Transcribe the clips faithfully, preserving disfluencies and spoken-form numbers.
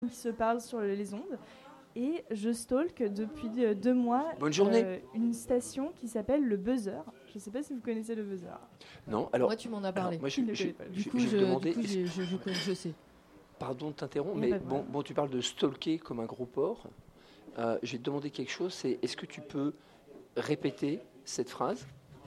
qui se parlent sur les ondes. Et je stalk depuis deux mois Bonne journée. Euh, une station qui s'appelle le Buzzer. Je ne sais pas si vous connaissez le Buzzer. Non, alors... Moi, tu m'en as parlé. Alors, moi, je, je, je, du coup, je, je, je, demandais, du coup, je, je, je, je sais. Pardon de t'interrompre, mais bon, bon, tu parles de stalker comme un gros porc. Euh, je vais te demander quelque chose, c'est est-ce que tu peux répéter cette phrase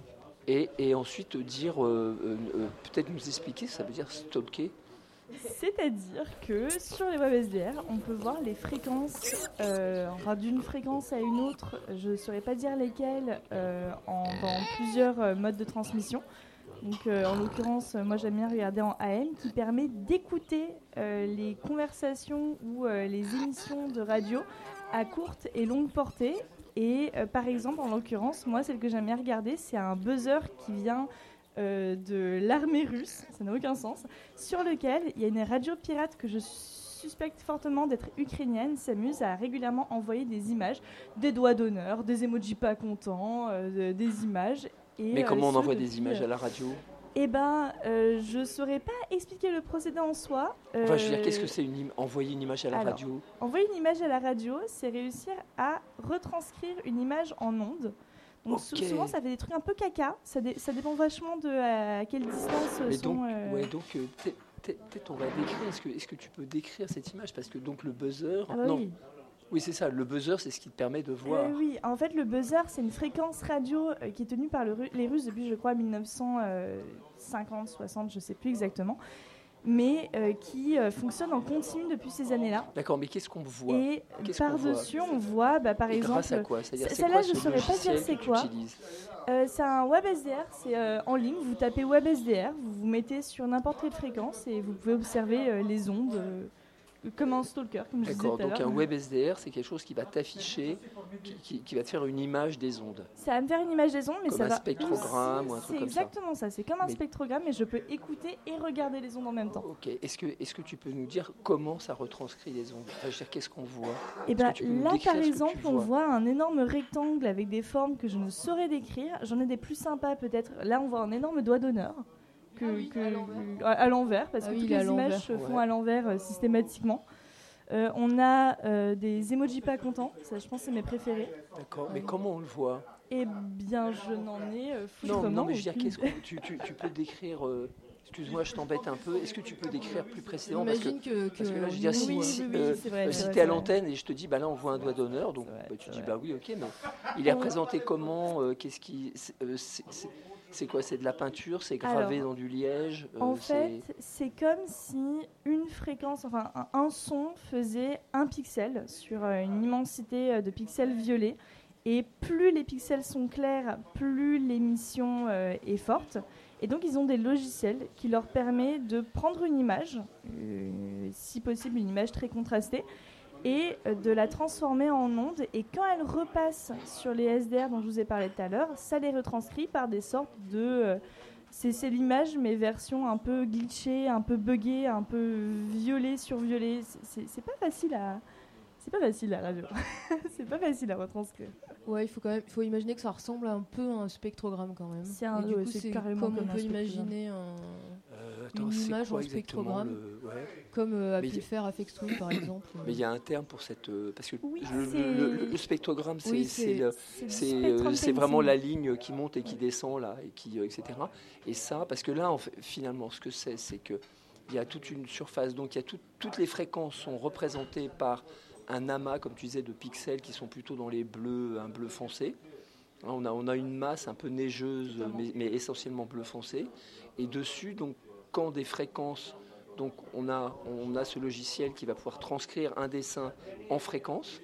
et, et ensuite dire, euh, euh, peut-être nous expliquer ce que ça veut dire stalker? C'est-à-dire que sur les web S D R, on peut voir les fréquences, euh, enfin d'une fréquence à une autre, je ne saurais pas dire lesquelles, euh, en, dans plusieurs euh, modes de transmission. Donc, euh, en l'occurrence, moi j'aime bien regarder en A M, qui permet d'écouter euh, les conversations ou euh, les émissions de radio à courte et longue portée. Et euh, par exemple, en l'occurrence, moi celle que j'aime bien regarder, c'est un buzzer qui vient euh, de l'armée russe, ça n'a aucun sens, sur lequel il y a une radio pirate que je suspecte fortement d'être ukrainienne, s'amuse à régulièrement envoyer des images, des doigts d'honneur, des emojis pas contents, euh, des images. Et Mais comment euh, on envoie depuis, des images à la radio? Eh ben, euh, je ne saurais pas expliquer le procédé en soi. Euh, enfin, je veux dire, qu'est-ce que c'est une im- envoyer une image à la alors, radio? Envoyer une image à la radio, c'est réussir à retranscrire une image en ondes. Donc okay. Souvent, ça fait des trucs un peu caca. Ça, dé- ça dépend vachement de à, à quelle distance Mais sont... donc, euh... ouais, donc euh, peut-être on va décrire. Est-ce que, est-ce que tu peux décrire cette image? Parce que donc le buzzer... Ah bah non. oui. Oui, c'est ça. Le buzzer, c'est ce qui te permet de voir. Euh, oui, en fait, le buzzer, c'est une fréquence radio euh, qui est tenue par le, les Russes depuis, je crois, mille neuf cent cinquante, soixante, je ne sais plus exactement, mais euh, qui euh, fonctionne en continu depuis ces années-là. D'accord, mais qu'est-ce qu'on voit? Et qu'est-ce par-dessus, on voit, bah, par Et exemple... grâce à quoi? C'est-à-dire, c'est celle-là, quoi je ne saurais pas dire c'est quoi. Euh, c'est un web S D R, c'est euh, en ligne, vous tapez web S D R, vous vous mettez sur n'importe quelle fréquence et vous pouvez observer euh, les ondes... Euh, comme un stalker, comme je disais tout à l'heure. D'accord, donc un web S D R, c'est quelque chose qui va t'afficher, qui, qui, qui va te faire une image des ondes. Ça va me faire une image des ondes, mais comme ça un va spectrogramme aussi, ou un truc c'est comme ça. C'est exactement ça, c'est comme un mais spectrogramme, mais je peux écouter et regarder les ondes en même temps. Ok, est-ce que, est-ce que tu peux nous dire comment ça retranscrit les ondes? Enfin, je veux dire, qu'est-ce qu'on voit? Et ben, là, par exemple, on voit un énorme rectangle avec des formes que je ne saurais décrire. J'en ai des plus sympas peut-être. Là, on voit un énorme doigt d'honneur. Que, ah oui, que, à l'envers, parce ah que oui, toutes les images se font ouais. à l'envers euh, systématiquement. Euh, on a euh, des emojis pas contents, ça je pense c'est mes préférés. D'accord, mais comment on le voit? Eh bien, je n'en ai euh, non, non, mais je veux dire, qu'est-ce que tu, tu, tu peux décrire euh, excuse-moi, je t'embête un peu. Est-ce que tu peux décrire plus précisément? Parce que, que, que, parce que là, je veux dire, si, si, euh, si tu es à l'antenne et je te dis, bah là, on voit un doigt d'honneur, donc vrai, bah, tu dis, vrai. bah oui, ok, mais il est représenté comment? euh, Qu'est-ce qui, c'est, euh, c'est, c'est, c'est quoi? C'est de la peinture? C'est gravé Alors, dans du liège? euh, En fait, c'est... c'est comme si une fréquence, enfin un, un son faisait un pixel sur euh, une immensité de pixels violets. Et plus les pixels sont clairs, plus l'émission euh, est forte. Et donc, ils ont des logiciels qui leur permettent de prendre une image, euh, si possible une image très contrastée, et euh, de la transformer en onde. Et quand elle repasse sur les S D R dont je vous ai parlé tout à l'heure, ça les retranscrit par des sortes de... Euh, c'est, c'est l'image, mais version un peu glitchée, un peu buggée, un peu violée, surviolée. C'est, c'est, c'est pas facile à... C'est pas facile la radio. C'est pas facile à retranscrire. Ouais, il faut quand même, il faut imaginer que ça ressemble un peu à un spectrogramme quand même. C'est un, et du ouais, coup, c'est c'est carrément comme on comme peut imaginer un, euh, attends, une image en spectrogramme, le... ouais. comme euh, a pu le faire Aphex Twin par exemple. Mais il y a un terme pour cette, euh, parce que oui, le, le, le, le spectrogramme, c'est, oui, c'est, le, c'est, c'est, euh, c'est vraiment la ligne qui monte et qui descend là, et qui, euh, et cetera. Et ça, parce que là, en fait, finalement, ce que c'est, c'est que il y a toute une surface, donc il y a tout, toutes les fréquences sont représentées par un amas, comme tu disais, de pixels qui sont plutôt dans les bleus, un bleu foncé. On a, on a une masse un peu neigeuse, mais, mais essentiellement bleu foncé. Et dessus, donc, quand des fréquences, donc on a, on a ce logiciel qui va pouvoir transcrire un dessin en fréquence.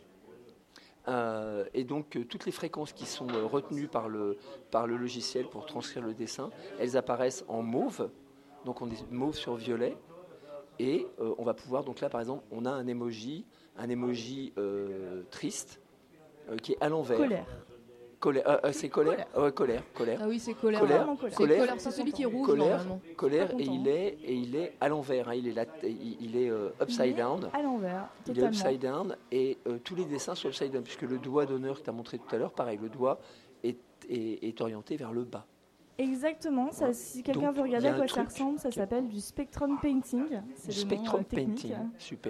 Euh, et donc, euh, toutes les fréquences qui sont euh, retenues par le, par le logiciel pour transcrire le dessin, elles apparaissent en mauve. Donc, on est mauve sur violet. Et euh, on va pouvoir, donc là, par exemple, on a un emoji, un emoji euh, triste euh, qui est à l'envers. Colère. Colère, euh, euh, c'est colère. Colère. Ouais, colère, colère. Ah oui, c'est colère. Colère, colère. C'est, colère. colère. C'est celui qui est rouge colère, normalement. Colère, et il est et il est à l'envers. Hein, il est là, il, il est euh, upside il est down. À l'envers. Il totalement. est upside down et euh, tous les dessins sont upside down puisque le doigt d'honneur que tu as montré tout à l'heure, pareil, le doigt est, est, est orienté vers le bas. Exactement. Ça, si quelqu'un Donc, veut regarder à quoi truc ça ressemble, ça s'appelle du spectrum painting. C'est du le spectrum nom, euh, technique. painting, super.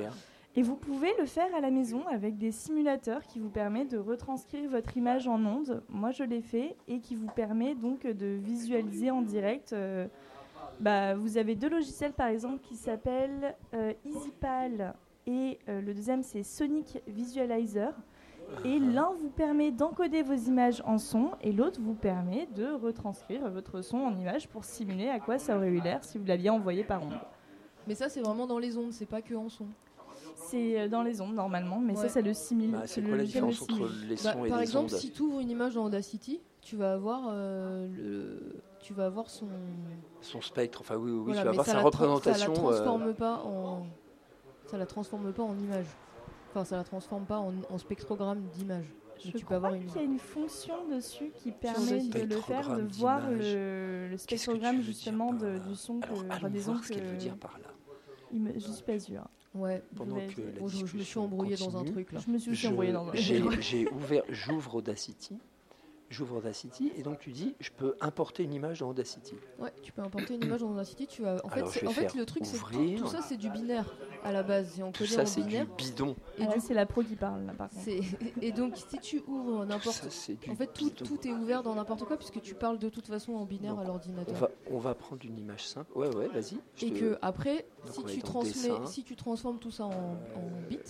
Et vous pouvez le faire à la maison avec des simulateurs qui vous permettent de retranscrire votre image en ondes. Moi, je l'ai fait et qui vous permet donc de visualiser en direct. Euh, bah, vous avez deux logiciels, par exemple, qui s'appellent euh, EasyPal et euh, le deuxième, c'est Sonic Visualizer. Et l'un vous permet d'encoder vos images en son et l'autre vous permet de retranscrire votre son en image pour simuler à quoi ça aurait eu l'air si vous l'aviez envoyé par onde. Mais ça, c'est vraiment dans les ondes, c'est pas que en son. C'est dans les ondes normalement, mais ouais. ça, ça le simule. Bah, c'est quoi la différence entre les sons bah, et les ondes ? Par exemple, si tu ouvres une image dans Audacity, tu vas avoir, euh, le... tu vas avoir son... son spectre, enfin oui, oui, voilà, tu vas avoir sa représentation. Ça la transforme euh... pas en... ça la transforme pas en image. Enfin, ça la transforme pas en, en spectrogramme d'image. Je tu crois peux avoir une... qu'il y a une fonction dessus qui permet de le faire, de voir le, le spectrogramme justement de, du son que, enfin, des ondes ce qu'elle veut dire par là. Me... Je suis pas sûre. Ouais. Pendant que bon, je, je me suis embrouillée dans un truc là. Je me suis aussi embrouillée dans un truc. J'ai, j'ai ouvert, j'ouvre Audacity. J'ouvre Audacity et donc tu dis je peux importer une image dans Audacity. Ouais, tu peux importer une image dans Audacity. Tu as en fait, en fait le truc c'est que tout, tout ça c'est du binaire à la base. C'est encodé tout ça en c'est binaire. du bidon. Et ah, du... c'est la pro qui parle là par contre. C'est... Et donc si tu ouvres n'importe, ça, en fait tout, tout est ouvert dans n'importe quoi puisque tu parles de toute façon en binaire donc, à l'ordinateur. On va, on va prendre une image simple. Ouais ouais, vas-y. Et te... que après si tu transmets, si tu transformes tout ça en, en bits,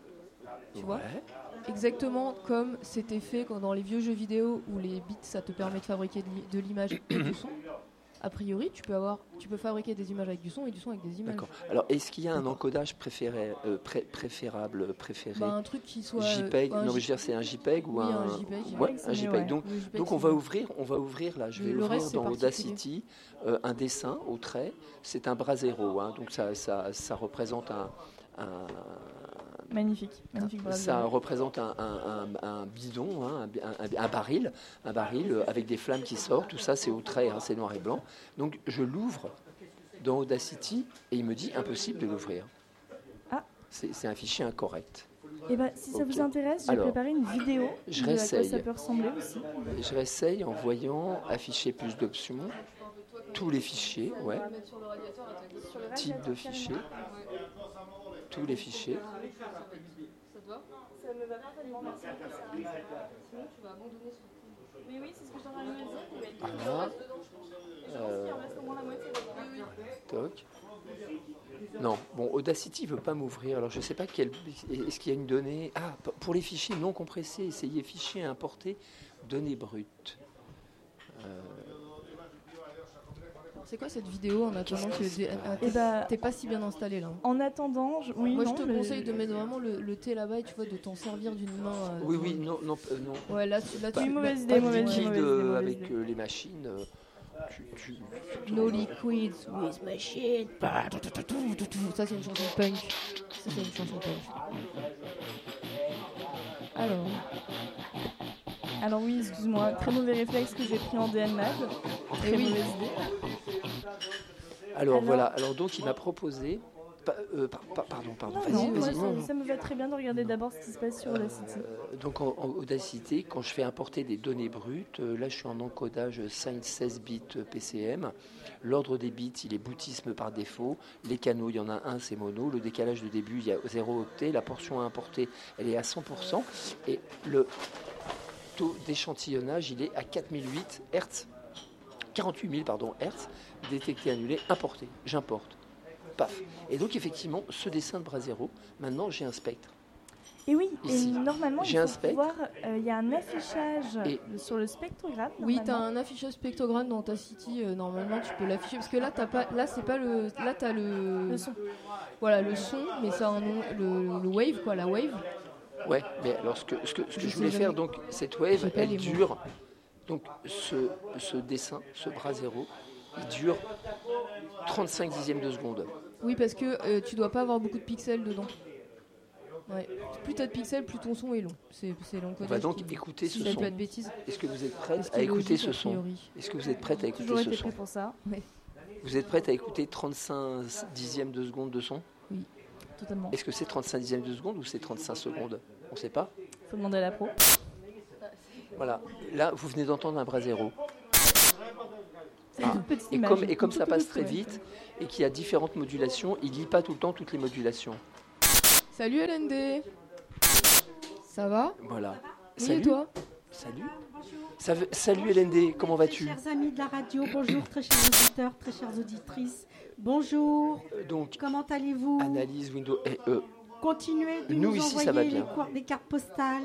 tu ouais. vois. Exactement comme c'était fait quand dans les vieux jeux vidéo où les bits ça te permet de fabriquer de l'image et du son. A priori, tu peux avoir, tu peux fabriquer des images avec du son et du son avec des images. D'accord. Alors, est-ce qu'il y a un encodage préféré, euh, pré- préférable, préféré bah, un truc qui soit JPEG. Euh, non, mais je veux dire, c'est un JPEG ou oui, un, un JPEG. Ouais, un JPEG. Ouais. Donc, JPEG, donc on va ouvrir, on va ouvrir là. Je vais le ouvrir reste, dans Audacity euh, un dessin au trait. C'est un bras zéro, hein, donc ça, ça, ça représente un. un Magnifique, magnifique. Un, ça représente un, un, un, un bidon, hein, un, un, un baril, un baril avec des flammes qui sortent. Tout ça, c'est au trait, hein, c'est noir et blanc. Donc, je l'ouvre dans Audacity et il me dit impossible de l'ouvrir. Ah. C'est, c'est un fichier incorrect. Et bah, si ça okay. vous intéresse, j'ai Alors, préparé une vidéo je de réessaye. à quoi ça peut ressembler aussi. Je réessaye en voyant afficher plus d'options, tous les fichiers, ouais. Type de fichier. Tous les fichiers. Ça te va ? Ça me va parfaitement, merci. Sinon, tu vas abandonner ce. Mais oui, c'est ce que je t'en ai dit. Voilà. Euh, toc. Non, bon, Audacity ne veut pas m'ouvrir. Alors, je ne sais pas quel. Est-ce qu'il y a une donnée. Ah, pour les fichiers non compressés, essayez fichiers à importer, données brutes. Euh, C'est quoi cette vidéo en attendant que t'es, t'es, bah, t'es pas si bien installé là. En attendant, je, oui, moi non, je te mais... conseille de mettre vraiment le, le thé là-bas et tu vois de t'en servir d'une main. Euh, oui oui non non euh, non. Ouais là tu là tu. Oui, mauvaise idée, mauvaise idée. Liquide euh, avec euh, les machines. Euh, tu, tu, tu, no liquids with machine. Ça c'est une chanson punk. Ça c'est une chanson punk. Alors. Alors oui, excuse-moi, très mauvais réflexe que j'ai pris en D N M A D. Très oui. mauvaise idée. Alors, Alors voilà, alors donc il m'a proposé. Pa, euh, pa, pa, pardon, pardon. Non, vas-y, non, vas-y, moi, non, ça, ça me va très bien de regarder d'abord ce qui se passe sur Audacity. Euh, donc en, en Audacity, quand je fais importer des données brutes, euh, là je suis en encodage cinq seize bits P C M. L'ordre des bits, il est boutisme par défaut. Les canaux, il y en a un, c'est mono. Le décalage de début, il y a zéro octet. La portion à importer, elle est à cent pour cent. Et le taux d'échantillonnage, il est à quatre mille huit Hertz. quarante-huit mille pardon, Hertz, détecté, annulé, importé. J'importe. Paf. Et donc, effectivement, ce dessin de bras zéro, maintenant, j'ai un spectre. Et oui, Ici. Et normalement, j'ai il faut un spectre. pouvoir... Il euh, y a un affichage et sur le spectrogramme. Oui, tu as un affichage spectrogramme dans Audacity. Euh, normalement, tu peux l'afficher. Parce que là, t'as pas, là c'est pas le... Là, tu as le... Le son. Voilà, le son, mais ça a un nom... Le, le wave, quoi, la wave. Ouais, mais alors, ce que, ce que, ce que je, je voulais faire, donc, cette wave, elle dure... Donc, ce, ce dessin, ce bras zéro, il dure trente-cinq dixièmes de seconde. Oui, parce que euh, tu dois pas avoir beaucoup de pixels dedans. Ouais. Plus tu as de pixels, plus ton son est long. C'est, c'est l'encodage. On va donc qui... écouter si ce son. Pas de bêtises. Est-ce que vous êtes prête Est-ce à écouter logique, ce son ? Est-ce que vous êtes prête à écouter Toujours ce été son prêt pour ça. Oui. Vous êtes prête à écouter trente-cinq dixièmes de seconde de son ? Oui, totalement. Est-ce que c'est trente-cinq dixièmes de seconde ou c'est trente-cinq secondes ? On ne sait pas. Faut demander à la pro. Voilà. Là, vous venez d'entendre un bras zéro. Ah. Et, image, comme, et comme ça passe très vite et qu'il y a différentes modulations, il ne lit pas tout le temps toutes les modulations. Salut L N D. Ça va? Voilà. Oui, Salut. et toi? Salut. Ça veut- Salut L N D, comment vas-tu? Chers amis de la radio, bonjour, très chers auditeurs, très chères auditrices, bonjour. Euh, Donc, Comment allez-vous? analyse Windows et E. Continuez de Nous, nous, ici, envoyer ça va les, bien. cour- des cartes postales.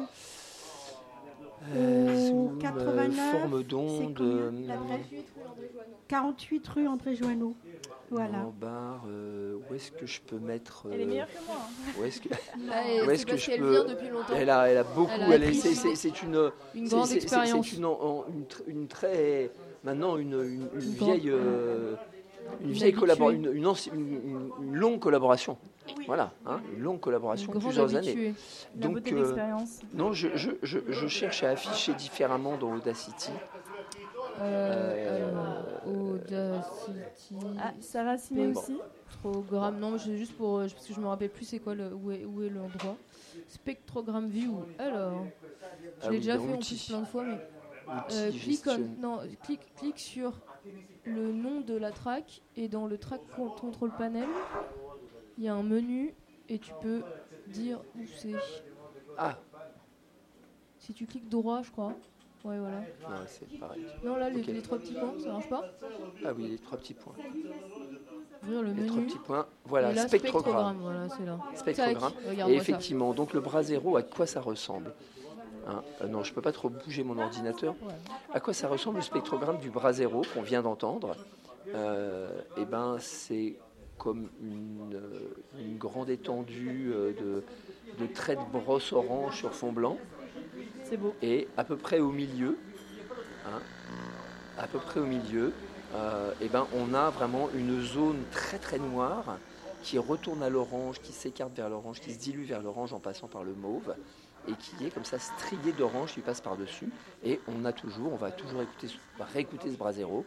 Euh, Au zoom, quatre-vingt-neuf, euh, forme c'est d'onde. combien, euh, l'adresse? quarante-huit rue André Joanneau. Voilà. En barre, euh, où est-ce que je peux mettre Elle est euh, meilleure que moi. hein. Où est-ce que Ah, et Où est-ce c'est que parce je qu'elle peux- vient depuis longtemps. elle a, elle a beaucoup. Elle a Elle est- appris. c'est, c'est- c'est une, Une c'est- grande c'est- c'est- expérience. C'est une, en- une, tr- une très maintenant une, une, une Une vieille, euh, une Une vieille collaboration, habituée. une, une, anci- une- une- une longue collaboration. Voilà, hein, une longue Une collaboration, grande plusieurs années. habituée. La Donc, beauté euh, d'expérience. non, je, je, je, je cherche à afficher différemment dans Audacity. Euh, alors, Audacity. Ah, Sarah Ciné Bon. aussi. Spectrogramme. Non, c'est juste pour euh, parce que je me rappelle plus c'est quoi le, où est où est l'endroit. Spectrogramme View. Alors, je Ah l'ai oui, déjà dans fait en outils. plus plein de fois, mais Outils, euh, clique, en- gestion. non, clique clique sur le nom de la track et dans le track con- control panel, il y a un menu et tu peux dire où c'est. Ah, Si tu cliques droit, je crois. Ouais, voilà. non, c'est pareil. Non, là, les, Ok. les trois petits points, ça marche pas. Ah oui, les trois petits points. Ouvrir le Les trois menu. petits points. Voilà, et là, spectrogramme. Voilà, c'est là. Spectrogramme. Tac, Et regarde-moi ça. effectivement, donc le Brasero, à quoi ça ressemble? Hein, euh, non, je ne peux pas trop bouger mon ordinateur. Ouais. À quoi ça ressemble le spectrogramme du Brasero qu'on vient d'entendre? euh, Eh ben, c'est comme une, euh, une grande étendue euh, de, de traits de brosse orange sur fond blanc. C'est beau. Et à peu près au milieu, hein, à peu près au milieu, euh, eh ben, on a vraiment une zone très très noire qui retourne à l'orange, qui s'écarte vers l'orange, qui se dilue vers l'orange en passant par le mauve, et qui est comme ça strié d'orange qui passe par-dessus. Et on a toujours, on va toujours écouter, ce- on va réécouter ce Brasero.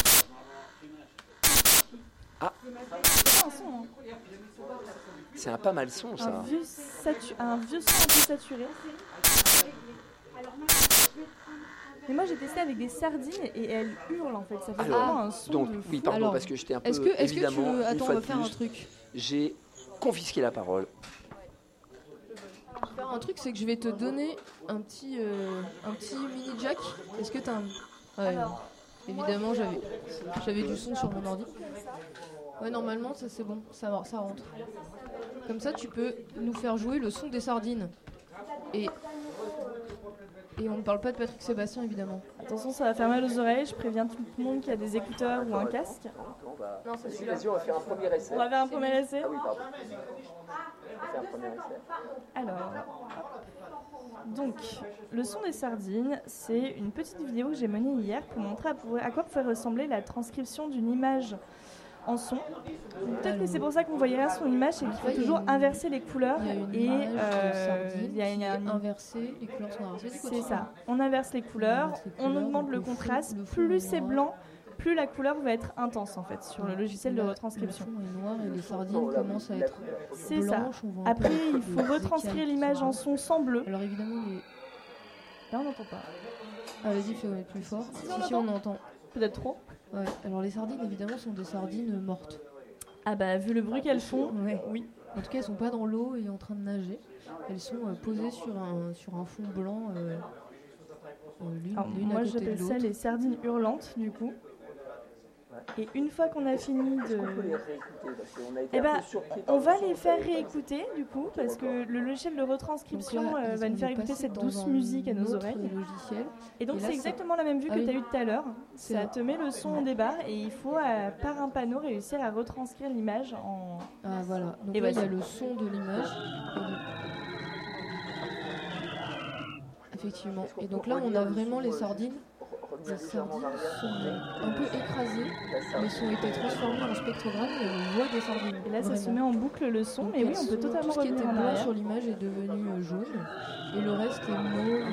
Ah, C'est pas un son, hein. c'est un pas mal son Un ça. vieux, satu- un vieux son un peu saturé. Mais moi j'ai testé avec des sardines et elles hurlent en fait. Ça fait Alors, vraiment un son Donc de fou. oui, pardon, Alors, parce que j'étais un peu Est-ce que, est-ce que tu évidemment veux... une Attends, fois on va de faire un plus, truc. j'ai confisqué la parole. On va faire un truc, c'est que je vais te donner un petit, euh, un petit mini jack. Est-ce que t'as un... Ouais, Alors, évidemment, j'avais, j'avais du son sur mon ordi. Ouais, normalement, ça c'est bon, ça, ça rentre. Comme ça, tu peux nous faire jouer le son des sardines. Et, et on ne parle pas de Patrick Sébastien, évidemment. attention, ça va faire mal aux oreilles. Je préviens tout le monde qui a des écouteurs ou un casque. Non, c'est celui-là. Vas-y, on va faire un premier essai. On va faire un premier essai. Ah oui, pardon. On va faire un premier essai. Alors, hop. Donc, le son des sardines, c'est une petite vidéo que j'ai menée hier pour montrer à, pour- à quoi pouvait ressembler la transcription d'une image en son. Donc, peut-être que c'est pour ça qu'on voyait rien sur l'image, c'est qu'il faut Ouais, il y a toujours une- inverser les couleurs. Il y a une et image de euh, sardine il y a qui une- est une- inversée, les couleurs sont inversées. du C'est côté. ça. On inverse les couleurs, inverse les on couleurs, augmente donc le le fond- contraste. le fond Plus est c'est noir. blanc, plus la couleur va être intense en fait sur le logiciel de Là, retranscription. Le fond est noir et les sardines commencent à être C'est ça. blanches. On voit un Après, peu il les- faut les retranscrire écailles l'image qui en sont- son sans bleu. Alors évidemment, les... Là, on n'entend pas. Ah, vas-y, fais plus fort. Si, Si, on si, on entend. Peut-être trop. Ouais. Alors les sardines, évidemment, sont des sardines mortes. Ah bah, vu le bruit qu'elles font, Ouais. oui. En tout cas, elles sont pas dans l'eau et en train de nager. Elles sont euh, posées sur un, sur un fond blanc, euh, euh, l'une, Alors, l'une à moi, côté de j'appelle ça l'autre. les sardines hurlantes, du coup. Et une fois qu'on a fini de... Eh ben, on va les faire réécouter, du coup, parce que le logiciel de retranscription Donc là, euh, ils- va on nous faire est écouter passé cette dans douce un musique à nos autre oreilles. logiciel. Et donc, Et là, c'est c'est- exactement la même vue Ah que oui. tu as eue tout à l'heure. C'est Ça vrai. te met le son en débarre et il faut, euh, par un panneau, réussir à retranscrire l'image en... Ah voilà. Donc Et là, il y a vas-y. le son de l'image. Et de- Effectivement. Et donc là, on a vraiment les sardines. Les sardines sont un peu écrasées, mais sont été transformées en spectrogramme et on voit des sardines. Et là, ça se vraiment. met en boucle le son. Donc, Et oui, elles on peut sont- totalement tout ce qui était revenir en blanc arrière. sur l'image est devenu euh, jaune et le reste est mauve.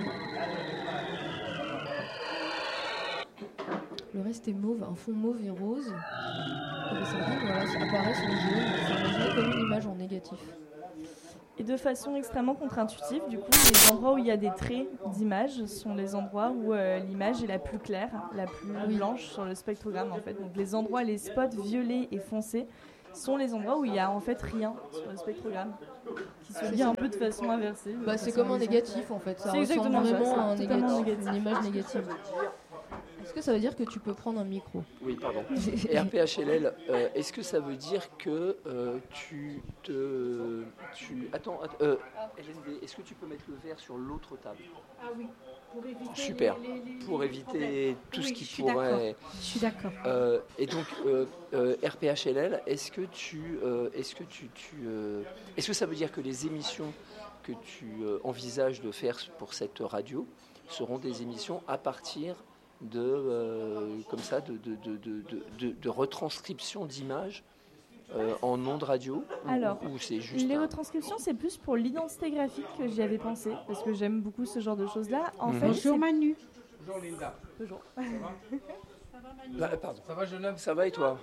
Le reste est mauve, un fond mauve et rose. Et les sardines, voilà, ça apparaissent en jaune. C'est imaginé comme une image en négatif. Et de façon extrêmement contre-intuitive, du coup, les endroits où il y a des traits d'image sont les endroits où euh, l'image est la plus claire, la plus Oui. blanche sur le spectrogramme en fait. Donc les endroits, les spots violets et foncés, sont les endroits où il n'y a en fait rien sur le spectrogramme, qui se lit un peu de façon inversée. Bah, c'est comme un négatif en fait, ça c'est ressemble exactement vraiment ça, à un négatif, négatif, une image négative. Est-ce que ça veut dire que tu peux prendre un micro? Oui, pardon. R P H L L, euh, est-ce que ça veut dire que euh, tu te... Tu, attends, att- euh, L N D, est-ce que tu peux mettre le verre sur l'autre table? Ah oui, pour éviter Super, les, les, les, pour les éviter problèmes. tout Oui, ce qui je suis pourrait... Je suis d'accord. Euh, et donc, euh, euh, R P H L L, est-ce que tu... Euh, est-ce que tu, tu euh, est-ce que ça veut dire que les émissions que tu euh, envisages de faire pour cette radio seront des émissions à partir de, euh, comme ça, de, de, de, de, de, de retranscription d'images euh, en ondes radio ou, Alors, ou c'est juste les un... retranscriptions, c'est plus pour l'identité graphique que j'y avais pensé, parce que j'aime beaucoup ce genre de choses-là. En Mhm. fait, Bonjour c'est- Manu. Bonjour Linda. Bonjour. Bah, pardon. Ça va jeune homme? Ça va et toi?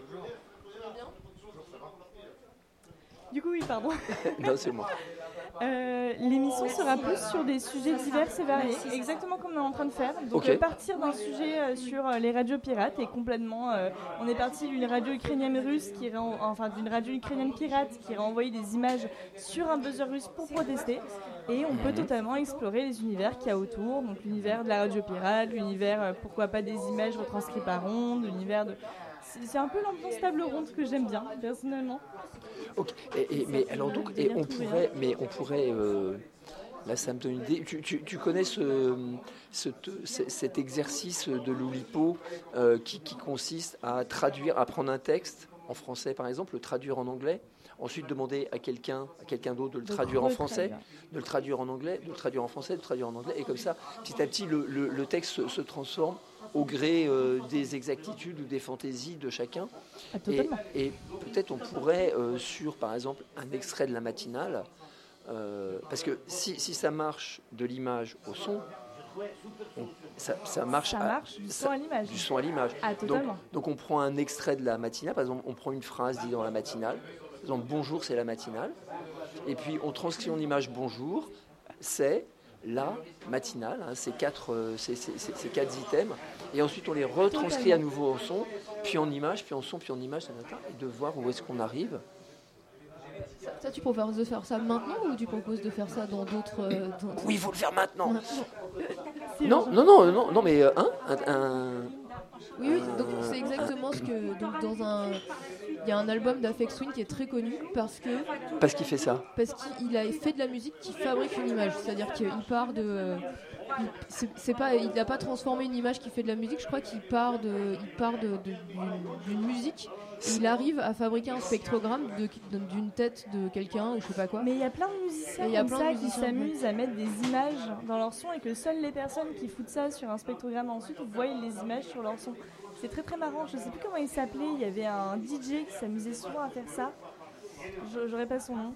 Du coup, oui, pardon. Non, c'est moi. Euh, L'émission sera plus sur des sujets divers et variés, exactement comme on est en train de faire. Donc Ok. euh, partir d'un sujet euh, sur euh, les radios pirates et complètement, euh, on est parti d'une radio ukrainienne russe qui ren- enfin d'une radio ukrainienne pirate qui a envoyé des images sur un buzzer russe pour protester. Et on peut totalement explorer les univers qu'il y a autour, donc l'univers de la radio pirate, l'univers euh, pourquoi pas des images retranscrites par ondes, l'univers de c'est c'est un peu l'ambiance table ronde que j'aime bien personnellement. Ok. Et, et- mais alors donc, et on pourrait, mais on pourrait, euh, là ça me donne une idée. Tu, tu- tu connais ce, ce- ce- cet exercice de l'Oulipo euh, qui, qui consiste à traduire, à prendre un texte en français par exemple, le traduire en anglais, ensuite demander à quelqu'un, à quelqu'un d'autre de le De traduire en français, retraduire. de le traduire en anglais, de le traduire en français, de le traduire en anglais, et comme ça, petit à petit, le, le- le texte se, se transforme au gré euh, des exactitudes ou des fantaisies de chacun. Ah, Et, totalement. et peut-être on pourrait, euh, sur par exemple un extrait de la matinale, euh, parce que si, si ça marche de l'image au son, on- ça, ça marche, Ça à- marche du ça- son à l'image. du son à l'image. Ah, Donc, totalement. donc on prend un extrait de la matinale, par exemple on prend une phrase dite dans la matinale, par exemple bonjour c'est la matinale, et puis on transcrit en image bonjour, c'est la matinale, hein, ces, quatre, euh, ces, ces- ces- ces quatre items, et ensuite on les retranscrit à nouveau en son, puis en image, puis en son, puis en image, et de voir où est-ce qu'on arrive. Ça, ça, tu proposes de faire ça maintenant ou tu proposes de faire ça dans d'autres. euh, dans- Oui, il faut le faire maintenant. C'est Non, vrai. non, non, non, non, mais euh, hein, un, un- Oui, oui, donc c'est exactement ce que. Donc dans un. Il y a un album d'Aphex Twin qui est très connu parce que parce qu'il fait ça. parce qu'il a fait de la musique qui fabrique une image, c'est-à-dire qu'il part de. euh, il- c'est c'est pas, il n'a pas transformé une image qui fait de la musique. Je crois qu'il part de, il part de, de- d'une, d'une musique. Et il arrive à fabriquer un spectrogramme de- d'une tête de quelqu'un ou je sais pas quoi. Mais il y a plein de musiciens Et il y a comme plein ça de qui musiciens, s'amusent à mettre des images dans leur son et que seules les personnes qui foutent ça sur un spectrogramme ensuite voient les images sur leur son. C'est très très marrant, je sais plus comment il s'appelait, il y avait un D J qui s'amusait souvent à faire ça. Je- J'aurais pas son nom.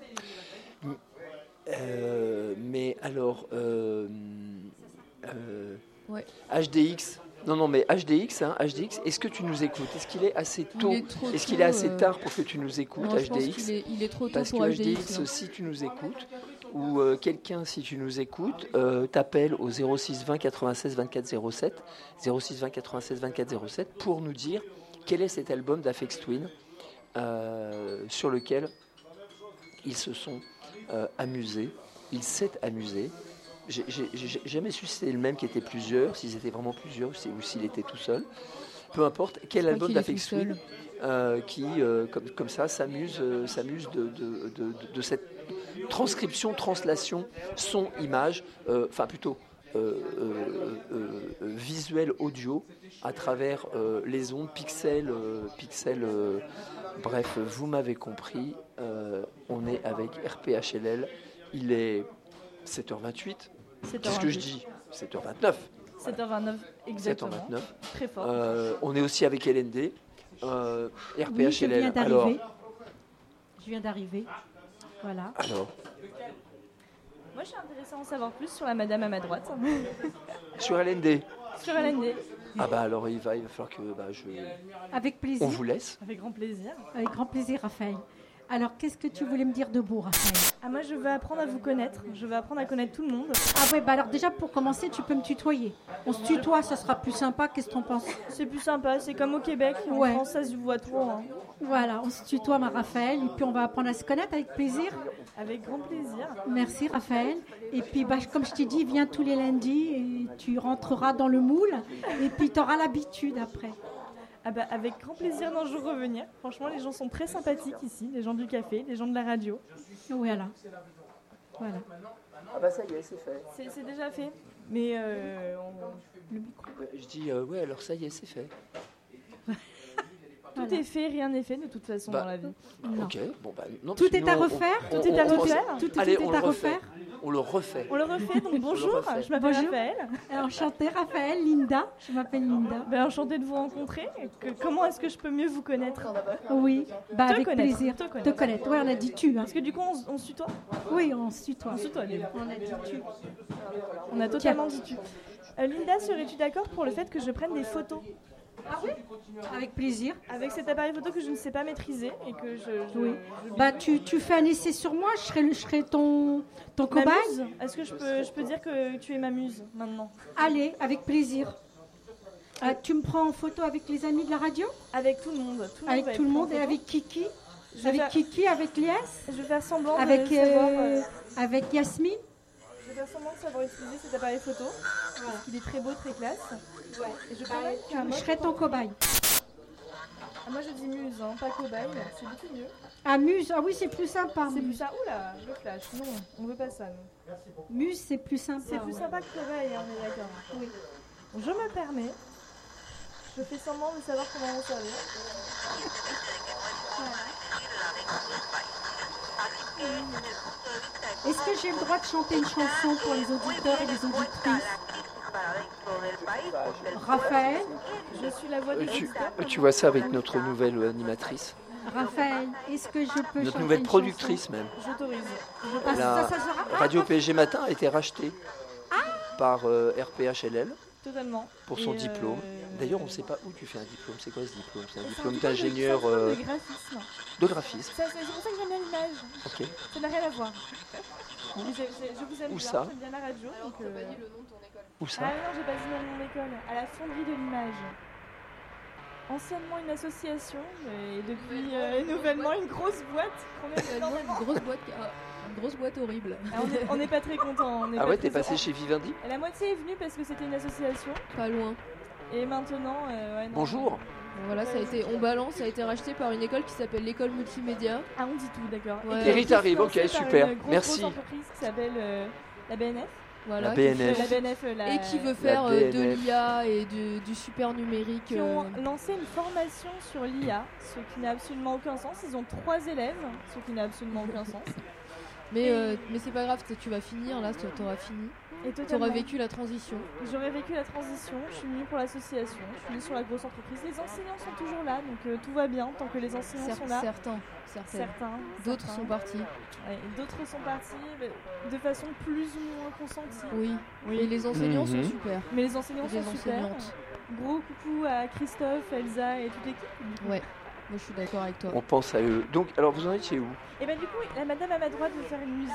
Euh, mais alors, euh, euh, Ouais. H D X. Non, non, mais H D X, hein, H D X, est-ce que tu nous écoutes? Est-ce qu'il est assez Il tôt? est trop Est-ce qu'il tôt, est assez euh, tard pour que tu nous écoutes, non, je pense H D X? qu'il est, il est trop tôt Parce pour que H D X. H D X, là. si tu nous écoutes, ou euh, quelqu'un, si tu nous écoutes, euh, t'appelle au zéro six vingt quatre-vingt-seize vingt-quatre zéro sept, zéro six vingt quatre-vingt-seize vingt-quatre zéro sept, pour nous dire quel est cet album d'Aphex Twin euh, sur lequel ils se sont euh, amusés, il s'est amusé. J'ai j'ai- j'ai jamais su si c'était le même qui était plusieurs, s'ils étaient vraiment plusieurs, ou si- ou s'il était tout seul. Peu importe, quel Je crois album qu'il est d'Aphex tout seul. Twin euh, qui, euh, comme, comme ça, s'amuse euh, s'amuse de, de, de- de- de cette transcription, translation, son, image, euh, enfin plutôt euh, euh, euh, euh, visuel, audio, à travers euh, les ondes, pixels, euh, pixels. euh, bref, vous m'avez compris. euh, on est avec R P H L L. Il est sept heures vingt-huit. Qu'est-ce que je dis sept heures vingt-neuf. sept heures vingt-neuf, sept heures exactement. vingt-neuf. Très fort. Euh, on est aussi avec L N D. Euh, Oui, je R P H L L. viens alors, d'arriver. Je viens d'arriver. Voilà. alors, Moi, je suis intéressée à en savoir plus sur la madame à ma droite. sur L N D. Sur L N D, Ah bah alors il va, il va falloir que bah, je, Avec on plaisir. vous laisse. avec grand plaisir. Avec grand plaisir, Raphaël. Alors, qu'est-ce que tu voulais me dire de beau, Raphaël? Ah, moi, je veux apprendre à vous connaître. Je veux apprendre à connaître tout le monde. Ah ouais, bah alors déjà, pour commencer, tu peux me tutoyer. On se tutoie, ça sera plus sympa. Qu'est-ce que t'en penses? C'est plus sympa, c'est comme au Québec. En Ouais. France, ça se voit trop. Hein. Voilà, on se tutoie, ma Raphaël, et puis on va apprendre à se connaître avec plaisir. Avec grand plaisir. Merci, Raphaël. Et puis, bah, comme je t'ai dit, viens tous les lundis et tu rentreras dans le moule. Et puis, tu auras l'habitude après. Ah bah, avec grand plaisir d'un jour revenir. Franchement, les gens sont très sympathiques ici, les gens du café, les gens de la radio. Voilà. Voilà. Ah bah ça y est, c'est fait. C'est, c'est déjà fait. Mais euh, on- le micro. Ouais, je dis, euh, ouais, alors ça y est, c'est fait. Tout Voilà. est fait, rien n'est fait de toute façon Bah, dans la vie. Non. Ok, bon bah non. Tout parce que est à nous, on- refaire, on- tout est à on- on- refaire. Tout, tout Allez, est on à le refait. refaire. On le refait. On le refait, donc bonjour, refait. je m'appelle Bonjour. Raphaël. Enchantée, Raphaël, Linda. Je m'appelle Linda. Ben, enchantée de vous rencontrer. Que- comment est-ce que je peux mieux vous connaître? Oui, bah, Te avec connaître, plaisir. te Te connaître. connaître. Oui, on a dit tu. Hein. Parce que du coup, on, s- on se tutoie. Oui, on se tutoie. On se tutoie, Linda. On a dit tu. On a totalement dit tu. Euh, Linda, serais-tu d'accord pour le fait que je prenne des photos Ah oui, avec plaisir. avec cet appareil photo que je ne sais pas maîtriser et que je... je- Oui. je Bah, tu, tu fais un essai sur moi, je serai, le- je serai ton, ton Ma cobaye. muse. Est-ce que je peux, je peux dire que tu es ma muse maintenant? Allez, avec plaisir. Ah, tu me prends en photo avec les amis de la radio? Avec tout le monde. Tout le Avec va tout le être en monde et photo. avec Kiki? Je vais Avec faire- Kiki, avec Lies? Je vais faire semblant Avec, de savoir... euh, euh, avec Yasmine? Je vais faire semblant de savoir utiliser cet appareil photo. Parce qu'il est très beau, très classe. Et je prends même qu'un Je mode- serai ton cobaye. Ah, moi je dis muse, hein, pas cobaye. C'est beaucoup mieux. Amuse, ah oui, c'est plus sympa. C'est plus Muse, ça. Oula, le flash. Non, on veut pas ça. nous. Muse, c'est plus sympa. C'est plus ouais. sympa que cobaye, hein, on est d'accord. Oui. Je me permets. Je fais semblant de savoir comment m'en servir. Est-ce que j'ai le droit de chanter une chanson pour les auditeurs et les auditrices? Raphaël, Je suis la voix Euh, des tu, auditeurs. tu vois ça avec notre nouvelle euh, animatrice, Raphaël, est-ce que je peux notre chanter nouvelle une productrice même. J'autorise. chanson? Ah, La ça, ça sera- ah, Radio P G Matin a été rachetée par euh, R P H L L Totalement. pour son Et, diplôme. euh, D'ailleurs, on ne sait pas où tu fais un diplôme. C'est quoi ce diplôme? C'est un c'est un diplôme diplôme de- d'ingénieur c'est un diplôme euh, de graphisme. de graphisme. Ça, C'est c'est pour ça que j'aime bien l'image. Ok. Ça n'a rien à voir. Mais j'ai- j'ai- je vous aime Où bien, ça j'aime bien la radio. Donc, euh, Où Ah ça? non, j'ai pas dit le nom d'école. À la fonderie de l'image. Anciennement une association, et depuis euh, nouvellement une grosse boîte qu'on aime Une énormément. grosse boîte, ah, une grosse boîte horrible. Ah, on est- on n'est pas très contents. Ah ouais, t'es passé chez Vivendi? La moitié est venue parce que c'était une association. Pas loin. Et maintenant, euh, ouais, non. Bonjour. Bon, voilà, ça a été, on balance, ça a été racheté par une école qui s'appelle l'école multimédia. Ah, on dit tout, d'accord. Ouais. Et Thierry qui est t'arrive, ok, financée par super. une grosse, Merci. grosse entreprise qui s'appelle euh, la B N F. Voilà, La qui B N F. fait- La B N F, euh, la- Et qui veut faire La euh, B de N F. l'I A et de- du super numérique. Qui ont euh, lancé une formation sur l'I A, ce qui n'a absolument aucun sens. Ils ont trois élèves, ce qui n'a absolument aucun sens. Mais, euh, mais c'est pas grave, tu vas finir là, tu auras fini. Et Tu totalement. auras vécu la transition. J'aurais vécu la transition, je suis venue pour l'association, je suis venue sur la grosse entreprise. Les enseignants sont toujours là, donc euh, tout va bien tant que les enseignants Cer- sont là. certains, certaines. Certains. D'autres certains. sont partis. Ouais, et d'autres sont partis mais de façon plus ou moins consentie. Oui. Oui. Et les enseignants Mhm. sont super. Mais les enseignants Et les sont super. enseignantes. Gros coucou à Christophe, Elsa et toute l'équipe. Ouais. Moi je suis d'accord avec toi. On pense à eux. Donc, alors vous en êtes chez où? Et ben du coup, la madame à ma droite veut faire une musique.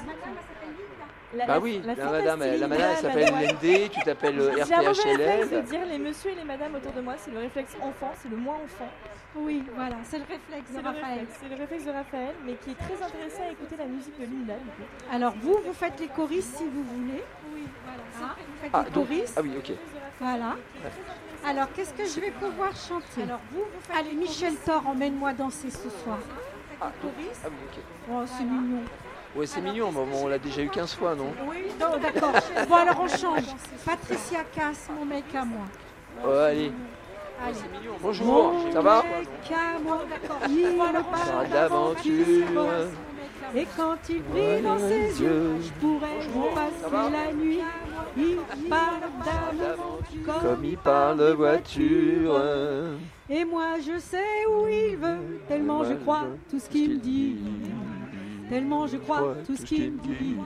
La, Bah oui, la, madame, fantastique la madame elle s'appelle madame. N D, tu t'appelles euh, J'ai un mauvais réflexe de R P H L L. dire les messieurs et les madames autour de moi, c'est le réflexe enfant, c'est le moi enfant. Oui, voilà, c'est le réflexe C'est de le Raphaël. réflexe, c'est le réflexe de Raphaël, mais qui est très intéressé à écouter la musique de Linda. Du coup. Alors, vous, vous faites les choristes si vous voulez. Oui, Voilà, c'est- vous faites Ah, les donc, choristes. ah oui, ok. Voilà. Alors, qu'est-ce que je vais pouvoir chanter? Alors, vous, vous faites Allez, Michel Thor, emmène-moi danser ce soir. Ah, donc- ah oui, ok. Oh, c'est mignon. Ouais, c'est mignon, mais bon, on l'a déjà eu quinze fois, non? Oui, non, d'accord. Bon, alors on change. Patricia Cass, mon mec à moi. Ouais, allez. Allez. Bonjour, Mon ça va? mec à moi, il me Parle parle d'aventure. d'aventure. Et quand il brille dans ses yeux, je pourrais vous Ça va? passer la nuit. Il parle d'amour Comme il parle de voiture. Et moi je sais où il veut, tellement je crois tout ce qu'il me dit. Tellement je crois tout ce qu'il me dit.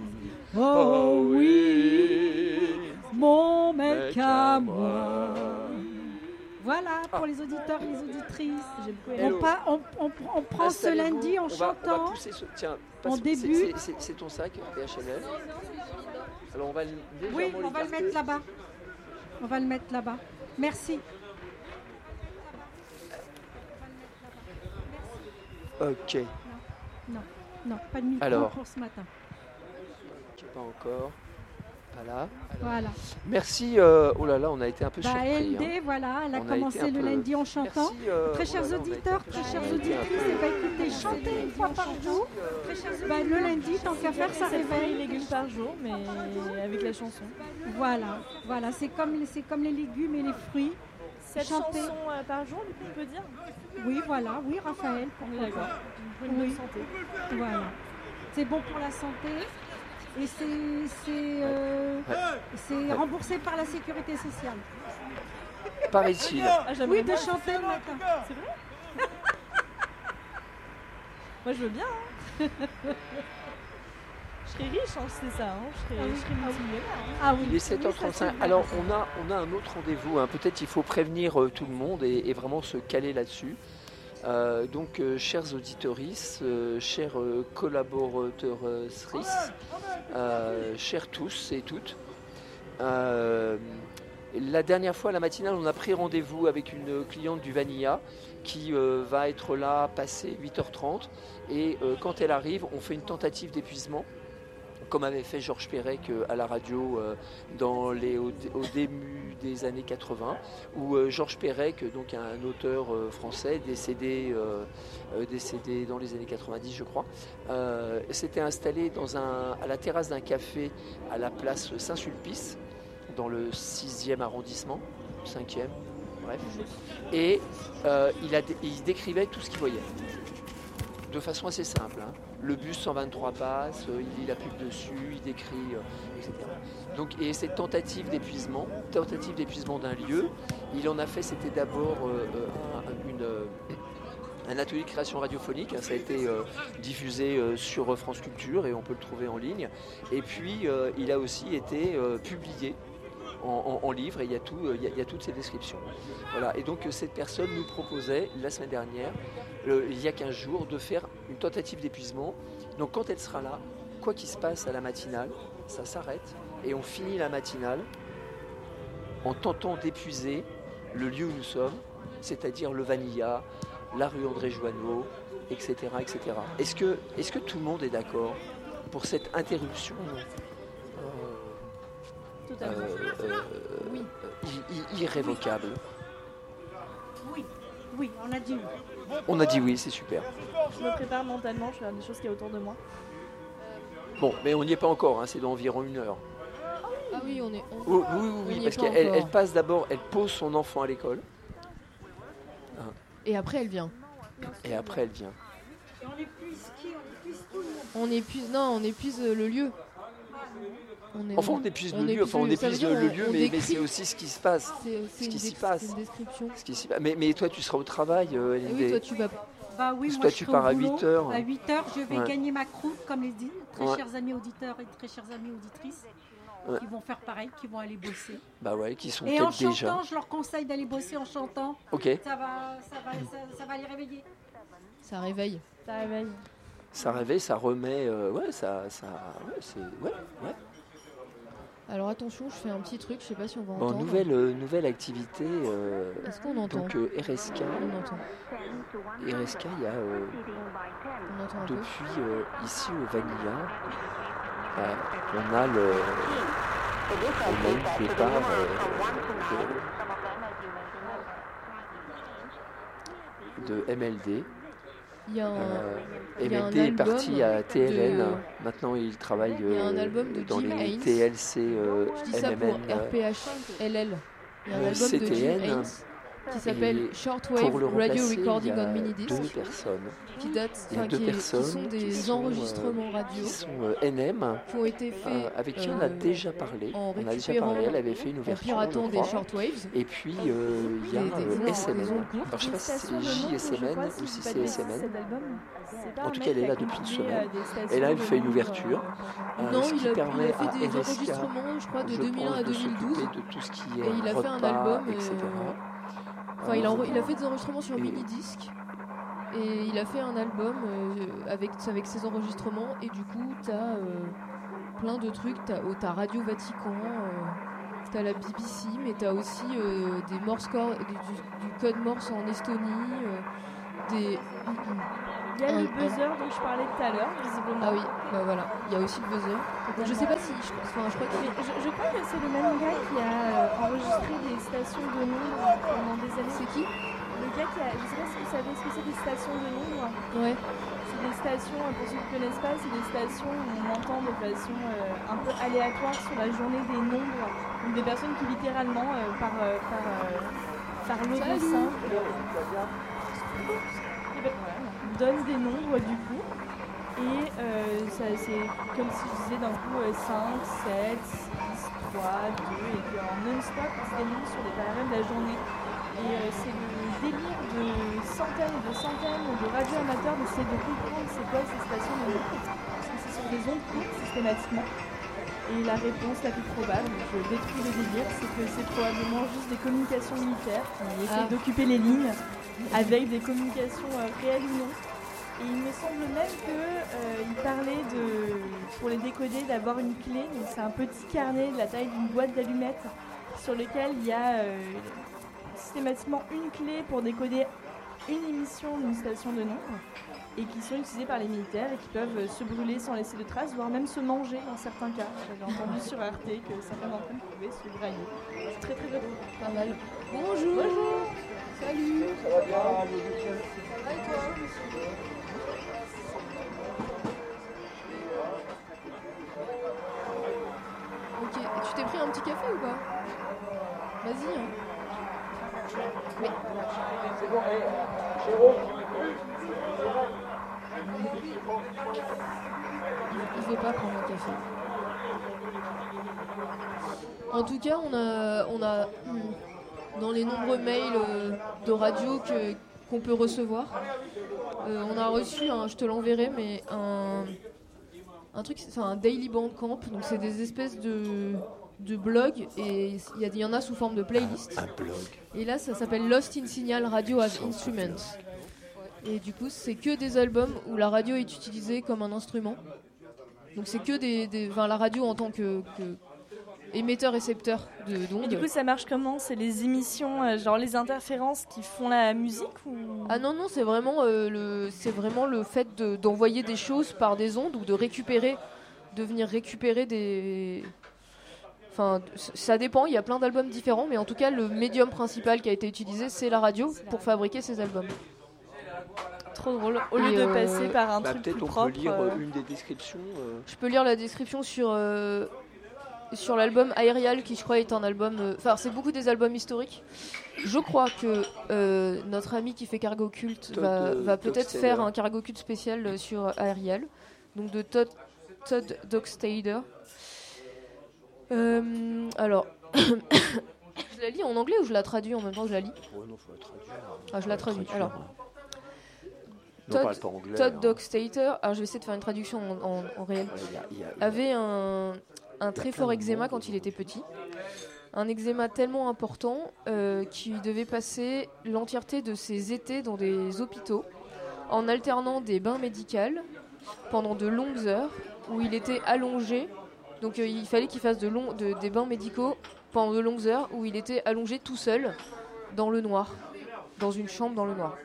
Oh oui, mon mec à moi. Voilà. voilà, pour ah. les auditeurs et les auditrices. On, pas, on, on, on prend ce lundi en on chantant. Va, on va pousser ce, tiens, en début. C'est ton sac, P H N L. Alors on va légèrement Oui, on va le mettre là-bas. On va le mettre là-bas. Merci. Ok. Non, non, non, pas de micro Alors, pour ce matin. Pas encore. Voilà. Alors, voilà. Merci. Euh, oh là là, on a été un peu bah, surpris. L D, hein. voilà, elle a on commencé a le peu... lundi en chantant. Merci, euh, très chers oh là là, auditeurs, très chères auditrices, peu... et bah, écoutez, chantez une fois par jour. Très chers bah, le lundi, tant qu'à faire, ça réveille. Les légumes par jour, mais avec la chanson. Voilà, voilà, c'est comme, c'est comme les légumes et les fruits. Sept chanter. chansons euh, par jour, du coup, on peut dire. Oui, voilà, oui, Raphaël. On est d'accord. Pour une oui. bonne santé. Voilà. C'est bon pour la santé. Et c'est, c'est, euh, ouais. c'est ouais. remboursé par la sécurité sociale. Paraît-il. Ah, oui, de chanter le matin. C'est vrai. Moi, je veux bien. Hein. Je serais riche, hein, c'est ça. Hein. Je serais, ah oui. serais multimillionnaire. Hein. Ah oui. Il est sept heures trente-cinq. Alors, on a, on a un autre rendez-vous. Hein. Peut-être il faut prévenir euh, tout le monde et, et vraiment se caler là-dessus. Euh, donc, euh, chers auditorices, euh, chers euh, collaborateurs, euh, chers tous et toutes, euh, la dernière fois, à la matinale, on a pris rendez-vous avec une cliente du Vanilla qui euh, va être là, passer huit heures trente. Et euh, quand elle arrive, on fait une tentative d'épuisement, comme avait fait Georges Perec euh, à la radio euh, dans les, au, au début des années quatre-vingts, où euh, Georges Perec, donc un auteur euh, français décédé, euh, euh, décédé dans les années quatre-vingt-dix, je crois, euh, s'était installé dans un, à la terrasse d'un café à la place Saint-Sulpice, dans le sixième arrondissement, cinquième, bref. Et euh, il, a, il décrivait tout ce qu'il voyait. De façon assez simple. Hein. Le bus cent vingt-trois passe, euh, il lit la pub dessus, il décrit, euh, et cetera. Donc, et cette tentative d'épuisement, tentative d'épuisement d'un lieu, il en a fait, c'était d'abord euh, un, une, euh, un atelier de création radiophonique. Hein, ça a été euh, diffusé euh, sur France Culture et on peut le trouver en ligne. Et puis, euh, il a aussi été euh, publié En, en, en livre et il y, a tout, il, y a, il y a toutes ces descriptions. Voilà. Et donc cette personne nous proposait la semaine dernière, euh, il y a quinze jours, de faire une tentative d'épuisement. Donc quand elle sera là, quoi qu'il se passe à la matinale, ça s'arrête et on finit la matinale en tentant d'épuiser le lieu où nous sommes, c'est-à-dire le Vanilla, la rue André Joanneau, et cetera et cetera. Est-ce que, est-ce que tout le monde est d'accord pour cette interruption Euh, euh, oui. euh, irrévocable. Oui, oui, on a dit oui. On a dit oui, c'est super. Je me prépare mentalement, je fais des choses qu'il y a autour de moi. Bon, mais on n'y est pas encore, hein, c'est dans environ une heure. Ah oui, on est. On... Oh, oui, oui, oui, oui parce qu'elle elle passe d'abord, elle pose son enfant à l'école. Hein. Et après, elle vient. Et après, elle vient. Et on épuise qui ? On épuise tout. On épuise, non, on épuise le lieu. On est, enfin, on épuise le lieu, enfin, on épuise le, le lieu, on, on mais, mais c'est aussi ce qui se passe. C'est, c'est ce qui s'y dé- passe. C'est une description. Ce qui s'y passe. Mais, mais toi, tu seras au travail, euh, ah oui, toi, tu vas. Bah oui, moi, toi, je tu pars à huit heures. À huit heures, je vais ouais. gagner ma croûte, comme les dit, très ouais. chers amis auditeurs et très chères amies auditrices, ouais. qui vont faire pareil, qui vont aller bosser. Bah ouais, qui sont et peut-être en chantant, déjà. je leur conseille d'aller bosser en chantant. Ok. Ça va, ça va, ça, ça va les réveiller. Ça réveille. Ça réveille. Ça réveille, ça remet, euh, ouais, ça, ça, ouais, c'est, ouais, ouais. Alors attention, je fais un petit truc, je sais pas si on va bon, entendre. Nouvelle, euh, nouvelle activité. Euh, Est-ce qu'on entend ? Donc euh, R S K. On entend. R S K, il y a euh, on entend un depuis euh, ici au Vanilla, euh, on a le, on a une départ euh, de, de M L D. Il y a un, euh, il y a M L D un est parti à T L N. De... Maintenant, il travaille il y a un album de dans Jim les Haynes. T L C euh, Je dis ça M M N, pour R P H L L. Il y a un album C T N, de Jim Haynes qui s'appelle Shortwave Radio Recording on Minidisc. Deux personnes. Qui datent, il y a deux qui, personnes qui sont des qui sont, enregistrements euh, radio qui sont euh, N M qui ont été faits euh, avec qui on a euh, déjà parlé. En on a déjà parlé. Elle avait fait une en ouverture. piratant des shortwaves. Et puis euh, il y a des, des euh, S M N. Alors, je ne sais pas si c'est J S M N ou si c'est S M N. En tout cas, elle est là depuis une semaine. Et là, elle fait une ouverture. Euh, non, ce qui il, a, permet il a fait à des R S K, enregistrements, je crois, de je deux mille un à deux mille douze. De tout ce qui est et il a repas, fait un album, et cetera. Enfin, il a, il a fait des enregistrements sur mini-disque. Et il a fait un album euh, avec, avec ses enregistrements. Et du coup, t'as euh, plein de trucs. T'as, oh, t'as Radio Vatican, euh, t'as la B B C, mais t'as aussi euh, des Morse code, du, du code Morse en Estonie. Euh, des... Il y a le buzzer dont je parlais tout à l'heure, visiblement. Ah oui, bah voilà. Il y a aussi le buzzer. Donc, je sais pas si... Je, enfin, je crois que... je, je crois que c'est le même gars qui a euh, enregistré des stations de Londres pendant des années. C'est qui ? Le gars qui a... Je sais pas si vous savez ce que c'est des stations de Londres. Ouais. C'est des stations, pour ceux qui ne connaissent pas, c'est des stations où on entend de façon euh, un peu aléatoire sur la journée des nombres. Donc des personnes qui littéralement, euh, par, euh, par, euh, par l'eau de simple, donnent des nombres du coup. Et euh, ça, c'est comme si je disais d'un coup euh, cinq, sept, six, trois, deux, et puis en non-stop, c'est des nombres sur les périodes de la journée. Et euh, c'est le délire de centaines et de centaines de radio-amateurs d'essayer de comprendre c'est quoi ces stations de nombres, parce que c'est sur des ondes courtes systématiquement. Et la réponse la plus probable, je détruis le délire, c'est que c'est probablement juste des communications militaires qui essaient ah. d'occuper les lignes avec des communications euh, réelles ou non. Et il me semble même qu'il euh, parlait de, pour les décoder, d'avoir une clé. Donc c'est un petit carnet de la taille d'une boîte d'allumettes sur lequel il y a euh, systématiquement une clé pour décoder une émission d'une station de nombre et qui sont utilisées par les militaires et qui peuvent se brûler sans laisser de traces, voire même se manger dans certains cas. J'avais entendu sur R T que certains d'entre eux pouvaient se brailler. C'est très très drôle. Pas mal. Bonjour. Bonjour. Salut. Ça va bien? Ça va et toi? Ok, et tu t'es pris un petit café ou pas? Vas-y. Hein. Oui. C'est bon, et Jérôme. Il veut pas prendre un café. En tout cas, on a, on a dans les nombreux mails de radio que, qu'on peut recevoir, euh, on a reçu, un, je te l'enverrai, mais un, un truc, c'est un daily bandcamp, donc c'est des espèces de, de blogs, et il y, y en a sous forme de playlist. Un, un blog. Et là, ça s'appelle Lost in Signal Radio as Instruments. Et du coup, c'est que des albums où la radio est utilisée comme un instrument. Donc c'est que des, des enfin, la radio en tant que, que émetteur-récepteur de d'ondes. Et du coup, ça marche comment? C'est les émissions, euh, genre les interférences qui font la musique ou... Ah non, non, c'est vraiment, euh, le, c'est vraiment le fait de, d'envoyer des choses par des ondes ou de récupérer, de venir récupérer des... Enfin, ça dépend, il y a plein d'albums différents, mais en tout cas, le médium principal qui a été utilisé, c'est la radio pour fabriquer ces albums. Trop drôle. Au lieu de passer euh, par un bah, truc peut-être plus on propre. peut lire euh... une des descriptions. Euh... Je peux lire la description sur euh, sur l'album Aerial, qui je crois est un album. Enfin, euh, c'est beaucoup des albums historiques. Je crois que euh, notre ami qui fait Cargo Cult Todd, va, euh, va peut-être Dockstader. faire un Cargo Cult spécial sur Aerial, donc de Todd, Todd Dockstader. Euh, alors, je la lis en anglais ou je la traduis en même temps que je la lis? Ouais, non, faut la traduire. Ah, je la traduis. Alors. Non, Todd, parle pas anglais, Todd hein. Dockstader, alors je vais essayer de faire une traduction en, en, en réel, Ouais, y a, y a, y a... avait un, un très fort eczéma quand il était petit. Un eczéma tellement important euh, qu'il devait passer l'entièreté de ses étés dans des hôpitaux en alternant des bains médicaux pendant de longues heures où il était allongé. Donc euh, il fallait qu'il fasse de long, de, des bains médicaux pendant de longues heures où il était allongé tout seul dans le noir, dans une chambre dans le noir.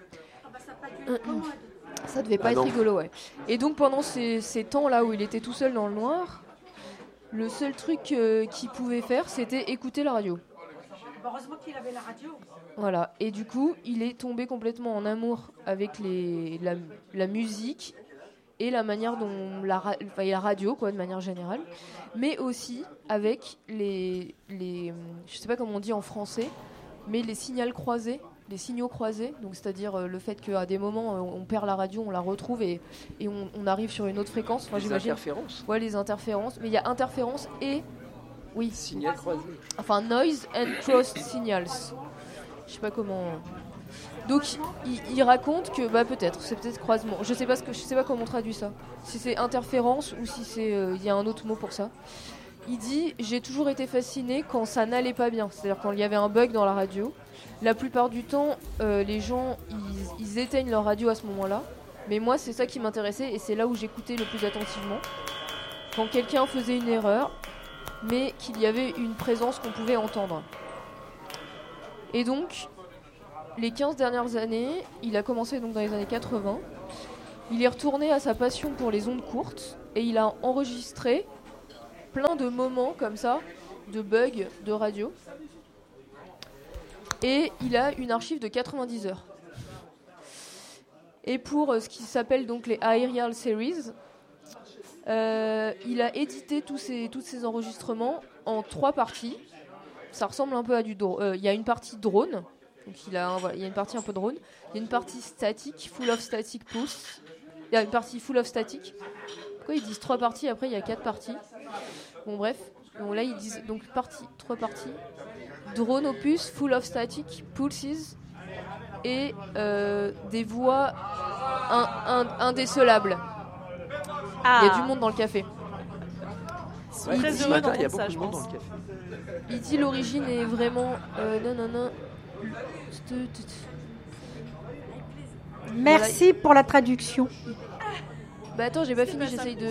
Ça devait pas ah être non. rigolo, ouais. Et donc pendant ces, ces temps-là où il était tout seul dans le noir, le seul truc euh, qu'il pouvait faire, c'était écouter la radio. Heureusement qu'il avait la radio. Voilà. Et du coup, il est tombé complètement en amour avec les, la, la musique et la manière dont la, enfin, la radio, quoi, de manière générale, mais aussi avec les, les, je sais pas comment on dit en français, mais les signaux croisés. Les signaux croisés, donc c'est-à-dire euh, le fait qu'à des moments euh, on perd la radio, on la retrouve et, et on, on arrive sur une autre fréquence. Enfin, les j'imagine. interférences. Ouais, les interférences. Mais il y a interférences et oui. Signal croisé. Enfin, noise and crossed signals. Je sais pas comment. Donc il, il raconte que bah peut-être, c'est peut-être croisement. Je sais pas ce que, je sais pas comment on traduit ça. Si c'est interférence ou si c'est, il euh, y a un autre mot pour ça. il dit « J'ai toujours été fasciné quand ça n'allait pas bien », c'est-à-dire quand il y avait un bug dans la radio. La plupart du temps, euh, les gens, ils, ils éteignent leur radio à ce moment-là. Mais moi, c'est ça qui m'intéressait et c'est là où j'écoutais le plus attentivement. Quand quelqu'un faisait une erreur, mais qu'il y avait une présence qu'on pouvait entendre. Et donc, les quinze dernières années, il a commencé donc dans les années quatre-vingts. Il est retourné à sa passion pour les ondes courtes et il a enregistré plein de moments comme ça, de bugs de radio. Et il a une archive de quatre-vingt-dix heures. Et pour euh, ce qui s'appelle donc les Aerial Series, euh, il a édité tous ces, tous ces enregistrements en trois parties. Ça ressemble un peu à du drone. Euh, il y a une partie drone, donc il a, un, voilà, il y a une partie un peu drone. Il y a une partie statique, full of static pulse. Il y a une partie full of static. Pourquoi ils disent trois parties, après il y a quatre parties. Bon bref, bon, là ils disent donc partie, trois parties. Drone opus, full of static, pulses et euh, des voix in, in, indécelables. Ah. Il y a du monde dans le café. Ouais, il, ce matin, il y a beaucoup ça, de monde dans le café. Il dit l'origine est vraiment... Euh, non, non, non. Merci voilà. pour la traduction. Bah attends, j'ai pas fini, j'essaye de...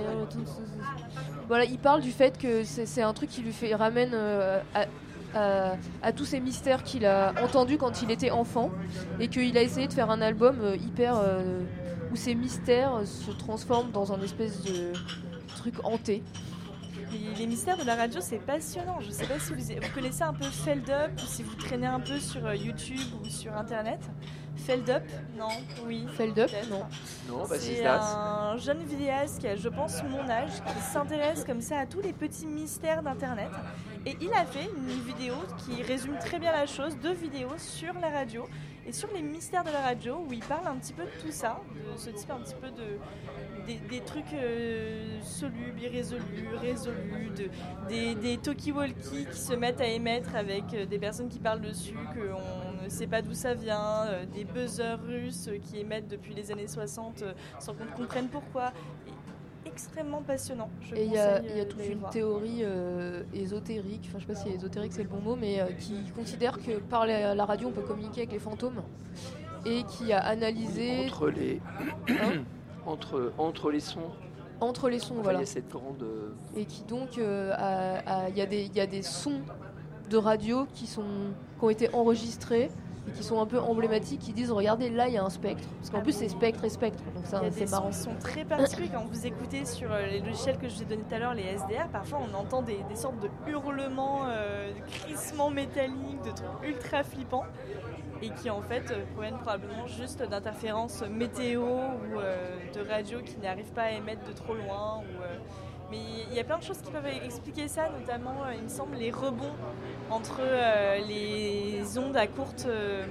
Voilà, il parle du fait que c'est, c'est un truc qui lui fait ramène euh, à, à, à tous ces mystères qu'il a entendus quand il était enfant et qu'il a essayé de faire un album euh, hyper... Euh, où ces mystères se transforment dans un espèce de truc hanté. Les, les mystères de la radio, c'est passionnant. Je sais pas si vous, vous connaissez un peu Feld Up ou si vous traînez un peu sur euh, YouTube ou sur Internet. Feld Up, non, oui. Feld Up, non. Non, bah c'est un jeune vidéaste qui a, je pense, mon âge, qui s'intéresse comme ça à tous les petits mystères d'Internet. Et il a fait une vidéo qui résume très bien la chose, deux vidéos sur la radio et sur les mystères de la radio, où il parle un petit peu de tout ça, de ce type un petit peu de... Des, des trucs euh, solubles, irrésolus, résolus, de, des, des talkie-walkie qui se mettent à émettre avec euh, des personnes qui parlent dessus, qu'on ne sait pas d'où ça vient, euh, des buzzers russes qui émettent depuis les années soixante euh, sans qu'on comprenne pourquoi. Et extrêmement passionnant. Je Et il y a, y a toute une voir. théorie euh, ésotérique, enfin je sais pas si ésotérique c'est le bon mot, mais euh, qui considère que par la, la radio on peut communiquer avec les fantômes et qui a analysé... Entre les... Hein Entre, entre les sons. Entre les sons, enfin, voilà. Il y a cette grande... Et qui donc, il euh, y, y a des sons de radio qui, sont, qui ont été enregistrés et qui sont un peu emblématiques, qui disent, regardez, là, il y a un spectre. Parce qu'en ah, plus, c'est spectre et spectre. Donc ça, il y a c'est des marrant. sons qui sont très particuliers. Quand vous écoutez sur les logiciels que je vous ai donnés tout à l'heure, les S D R, parfois, on entend des, des sortes de hurlements, euh, de crissements métalliques, de trucs ultra flippants. Et qui en fait euh, proviennent probablement juste d'interférences météo ou euh, de radio qui n'arrivent pas à émettre de trop loin. Ou, euh, mais il y a plein de choses qui peuvent expliquer ça, notamment, euh, il me semble, les rebonds entre euh, les ondes à courte, euh,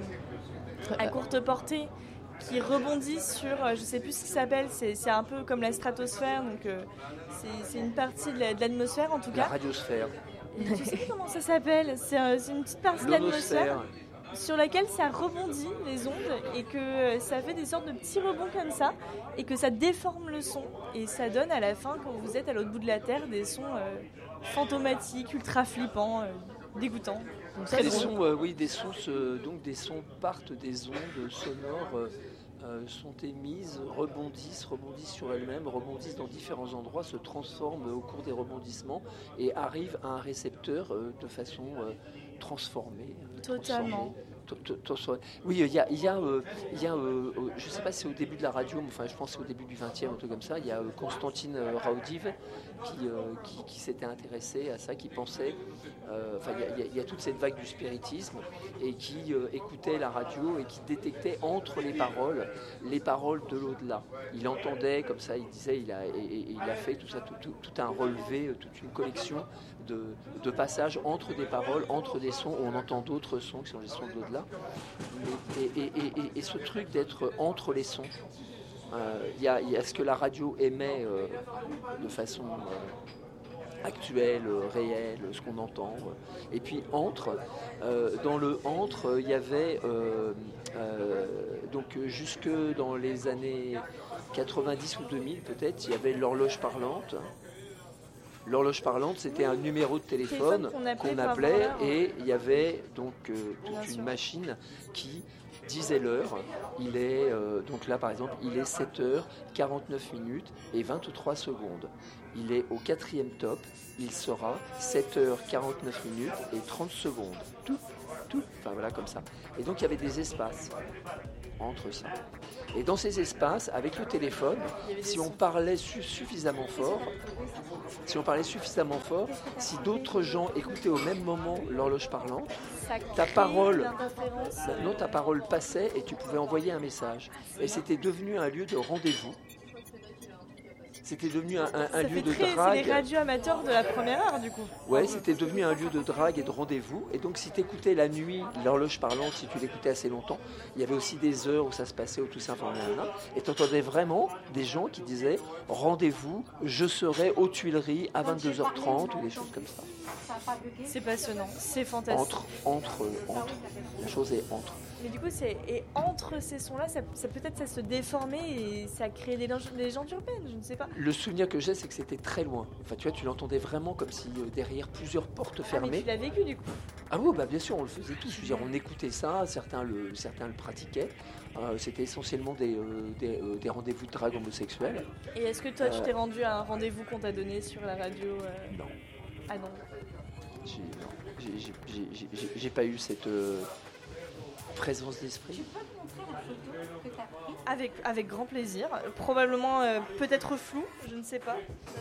à courte portée qui rebondissent sur, euh, je ne sais plus ce qui s'appelle, c'est, c'est un peu comme la stratosphère, donc euh, c'est, c'est une partie de, la, de l'atmosphère en tout la cas. La radiosphère. Et tu sais comment ça s'appelle ? C'est, euh, c'est une petite partie de l'atmosphère sur laquelle ça rebondit les ondes et que ça fait des sortes de petits rebonds comme ça et que ça déforme le son et ça donne à la fin, quand vous êtes à l'autre bout de la terre, des sons euh, fantomatiques, ultra flippants, euh, dégoûtants. Donc ça, des sons, euh, oui, des sons, euh, donc des sons partent des ondes sonores, euh, euh, sont émises, rebondissent, rebondissent sur elles-mêmes, rebondissent dans différents endroits, se transforment au cours des rebondissements et arrivent à un récepteur euh, de façon euh, transformée. Totalement. Oui, il y a, il y a, euh, il y a euh, je ne sais pas si c'est au début de la radio, mais enfin, je pense que c'est au début du vingtième, un truc comme ça, il y a euh, Konstantin Raudive qui, euh, qui, qui s'était intéressé à ça, qui pensait, euh, enfin, il y, y, y a toute cette vague du spiritisme, et qui euh, écoutait la radio et qui détectait entre les paroles, les paroles de l'au-delà. Il entendait, comme ça, il disait, il a, et, et il a fait tout ça, tout, tout, tout un relevé, toute une collection de, de passages entre des paroles, entre des sons, où on entend d'autres sons qui sont les sons de l'au-delà. Et, et, et, et, et ce truc d'être entre les sons, il euh, y, y a ce que la radio émet euh, de façon euh, actuelle, réelle, ce qu'on entend. Et puis entre, euh, dans le entre, il y avait, euh, euh, donc jusque dans les années quatre-vingt-dix ou deux mille peut-être, il y avait l'horloge parlante. L'horloge parlante, c'était un numéro de téléphone, Téléphone qu'on appelait qu'on pour appelait avoir l'heure. et il y avait donc euh, Bien toute sûr. une machine qui disait l'heure. Il est, euh, donc là par exemple, il est sept heures quarante-neuf minutes et vingt-trois secondes. Il est au quatrième top, il sera sept heures quarante-neuf minutes et trente secondes. Tout, tout, enfin voilà comme ça. Et donc il y avait des espaces entre ça. Et dans ces espaces, avec le téléphone, si on parlait su- suffisamment fort, si on parlait suffisamment fort, si d'autres gens écoutaient au même moment l'horloge parlante, Ça ta crée parole, une interférence. non, ta parole passait et tu pouvais envoyer un message. Et c'était devenu un lieu de rendez-vous. C'était devenu un, un- un Ça lieu fait de très, c'est drague. les radios amateurs de la première heure du coup. Ouais, c'était devenu un lieu de drague et de rendez-vous. Et donc, si tu écoutais la nuit l'horloge parlante, si tu l'écoutais assez longtemps, il y avait aussi des heures où ça se passait, où tout ça, enfin, nanana. Et tu entendais vraiment des gens qui disaient rendez-vous, je serai aux Tuileries à vingt-deux heures trente ou des choses comme ça. C'est passionnant, c'est fantastique. Entre, entre, entre. La chose est entre. Mais du coup, c'est et entre ces sons-là, ça, ça peut-être ça se déformait et ça créait des légendes, des légendes urbaines, je ne sais pas. Le souvenir que j'ai, c'est que c'était très loin. Enfin, tu vois, tu l'entendais vraiment comme si euh, derrière plusieurs portes Ah, mais fermées. tu l'as vécu du coup. Ah oui, bah bien sûr, on le faisait tous. Je veux dire, on écoutait ça, certains le, certains le pratiquaient. Euh, c'était essentiellement des, euh, des, euh, des rendez-vous de drague homosexuels. Et est-ce que toi, tu Euh. t'es rendu à un rendez-vous qu'on t'a donné sur la radio euh, Non, Ah non. j'ai, non, j'ai, j'ai- j'ai- j'ai- j'ai pas eu cette euh, présence d'esprit. Avec, avec grand plaisir. Euh, Probablement euh, peut-être flou, je ne sais pas.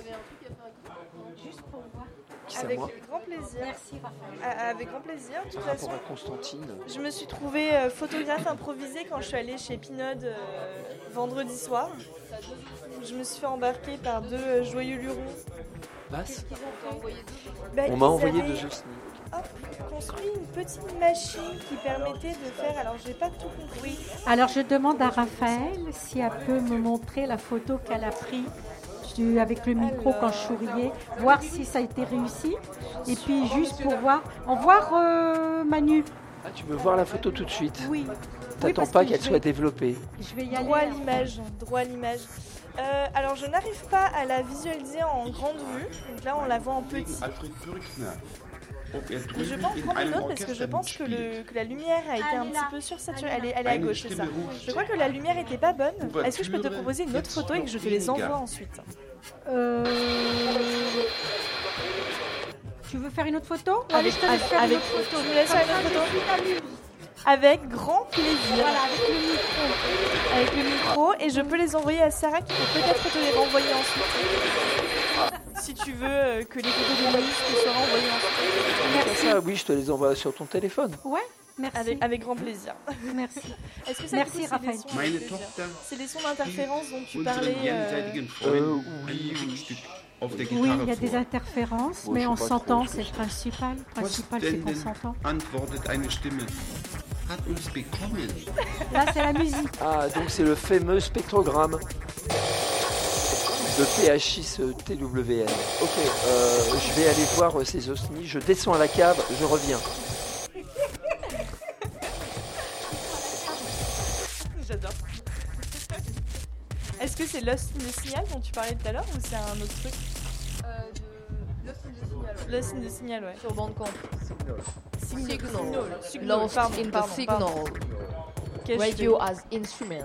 Qui c'est à Avec moi grand plaisir. Merci Raphaël. Avec grand plaisir. De toute Par rapport façon, à Constantine. je me suis trouvée euh, photographe improvisée quand je suis allée chez Pinode euh, vendredi soir. Je me suis fait embarquer par deux euh, joyeux lurons. Basse, Bah, on m'a ils envoyé avaient, de Jocelyne. hop, construit une petite machine qui permettait de faire. Alors, j'ai pas tout compris. Alors je demande à Raphaël si elle peut me montrer la photo qu'elle a prise du- avec le micro Alors. quand je souriais, voir si ça a été réussi. Et puis juste pour voir. Au revoir euh, Manu. Ah, tu veux voir la photo tout de suite? Oui. T'attends parce pas que qu'elle je soit vais- développée. Je vais y aller. Droit à l'image, droit à l'image. Euh, alors, je n'arrive pas à la visualiser en grande vue. Donc là, on la voit en petit. Alfred Bürkner. Ob er Mais je drüben vais en in prendre une einem autre parce que je Orchester pense que, mitspielt. le, que la lumière a été un Elle est petit là. peu sursaturée. Elle Elle est est, elle est à Eine gauche, c'est ça. Stimme ruft. Je crois que la lumière était pas bonne. Ouvertüre, Est-ce que je peux te proposer une autre jetzt photo et que je te les noch envoie weniger. ensuite? Euh, Tu veux faire une autre photo? Ou allez, Avec- je te laisse avec- faire une avec- autre photo. je vous laisse Comme faire une ça, autre je photo. suis ta muse. Avec grand plaisir. Voilà, avec le micro. Avec le micro. Et je peux les envoyer à Sarah qui peut peut-être te les renvoyer ensuite. Si tu veux euh, que les photos de Monique te soient renvoyées ensuite. Comme ça, oui, je te les envoie sur ton téléphone. Ouais, merci. Avec, avec grand plaisir. Merci. Est-ce que ça, Merci, du coup, c'est Raphaël. des sons Meine avec plaisir Tochter C'est les sons d'interférence dont tu unseren parlais. euh, jenseitigen Euh, Freund oui, ein oui. Musikstück auf der Oui, Gitarre il y a des vor. interférences, Bon, mais je on sais pas s'entend, trop, c'est je- le principal. Le Was principal, c'est qu'on denn s'entend. antwortet eine Stimme? Hat uns bekommen. Là, c'est la musique. Ah, donc c'est le fameux spectrogramme de P H I S T W N. Ok, euh, je vais aller voir euh, ces osnis. Je descends à la cave, je reviens. J'adore. Est-ce que c'est Lost in the Signal dont tu parlais tout à l'heure ou c'est un autre truc? Lost in the Signal. Lost in the Signal, ouais. Sur Bandcamp. Signal. Signal. Lost Pardon, in the pardon, Signal. pardon. Qu'est-ce que je Radio fais as instrument.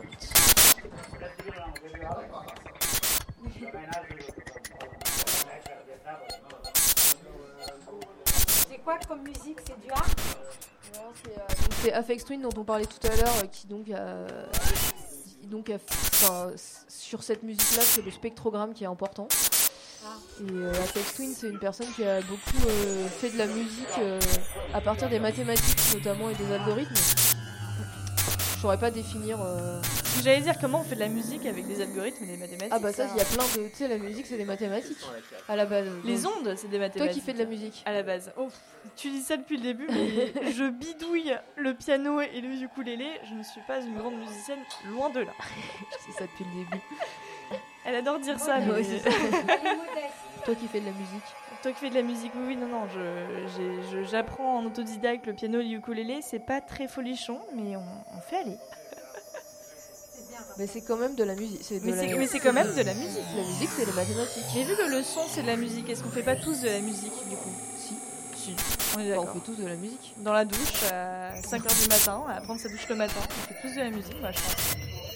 C'est quoi comme musique? C'est du art? Non, c'est, euh, donc c'est Aphex Twin dont on parlait tout à l'heure, euh, qui donc a, qui donc a, enfin, s- sur cette musique-là, c'est le spectrogramme qui est important. Et euh, Aphex Twin, c'est une personne qui a beaucoup euh, fait de la musique euh, à partir des mathématiques notamment et des algorithmes. Je saurais pas définir. euh, J'allais dire comment on fait de la musique avec des algorithmes et des mathématiques. Ah bah ça, il y a plein de, tu sais, la musique c'est des mathématiques à la base. Les Donc, ondes, c'est des Toi mathématiques. qui fais de la musique. À la base. Oh, tu dis ça depuis le début, mais je bidouille le piano et le ukulélé. Je ne suis pas une grande musicienne, loin de là. C'est ça depuis le début. Elle adore dire ça, mais Ouais, c'est ça. Toi qui fais de la musique. toi qui fais de la musique, oui, oui, non, non, je, j'ai- je- j'apprends en autodidacte le piano et le ukulélé. C'est pas très folichon, mais on, on fait aller. C'est bien. Mais c'est quand même de la musique. C'est de Mais la- c'est mais c'est quand même de la musique. La musique, c'est les mathématiques. J'ai vu que le son c'est de la musique. Est-ce qu'on fait pas tous de la musique du coup? Si. Si. On est Enfin, d'accord. on fait tous de la musique. Dans la douche à cinq heures du matin, à prendre sa douche le matin, on fait tous de la musique, moi je pense.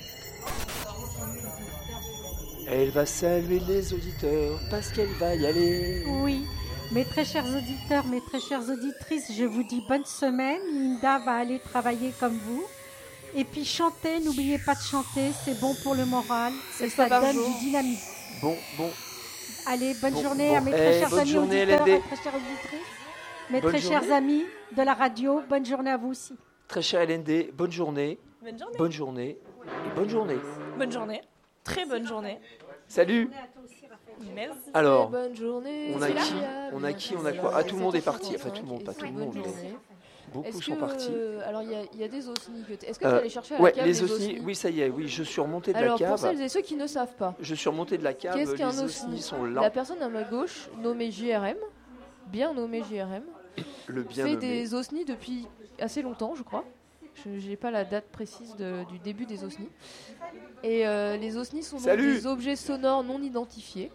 Elle va saluer les auditeurs parce qu'elle va y aller. Oui, mes très chers auditeurs, mes très chères auditrices, je vous dis bonne semaine. Linda va aller travailler comme vous. Et puis chanter, n'oubliez pas de chanter, c'est bon pour le moral, C'est et le fois ça par donne jour. du dynamisme. Bon, bon. Allez, bonne Bon, journée bon, à mes très eh, chers bonne amis journée, auditeurs, L D. mes très chères auditrices, mes Bonne très chers journée. amis de la radio. Bonne journée à vous aussi. Très cher L N D, bonne journée. Bonne journée. Bonne journée. Et bonne journée. Bonne journée. Très bonne journée. Salut. Merci. Alors, Très bonne journée. on a c'est qui là. On a qui On a quoi Ah, tout le monde est parti. Enfin, tout le monde, pas tout le monde, mais beaucoup Est-ce sont que, partis. euh, alors, il y, a- il y a des osnis. que t'- Est-ce que Euh, tu es allé chercher à la Ouais, cave les des osnis. Oui, ça y est. Oui, je suis remonté de Alors, la pour cave. celles et ceux qui ne savent pas, Je suis remonté de la cave. qu'est-ce Les qu'un osnis osni? sont La là. personne à ma gauche, nommée J R M, bien nommée J R M, Le bien fait nommé. des osnis depuis assez longtemps, je crois. Je n'ai pas la date précise de- du début des osnis. Et euh, les osnis sont donc Salut. des objets sonores non identifiés.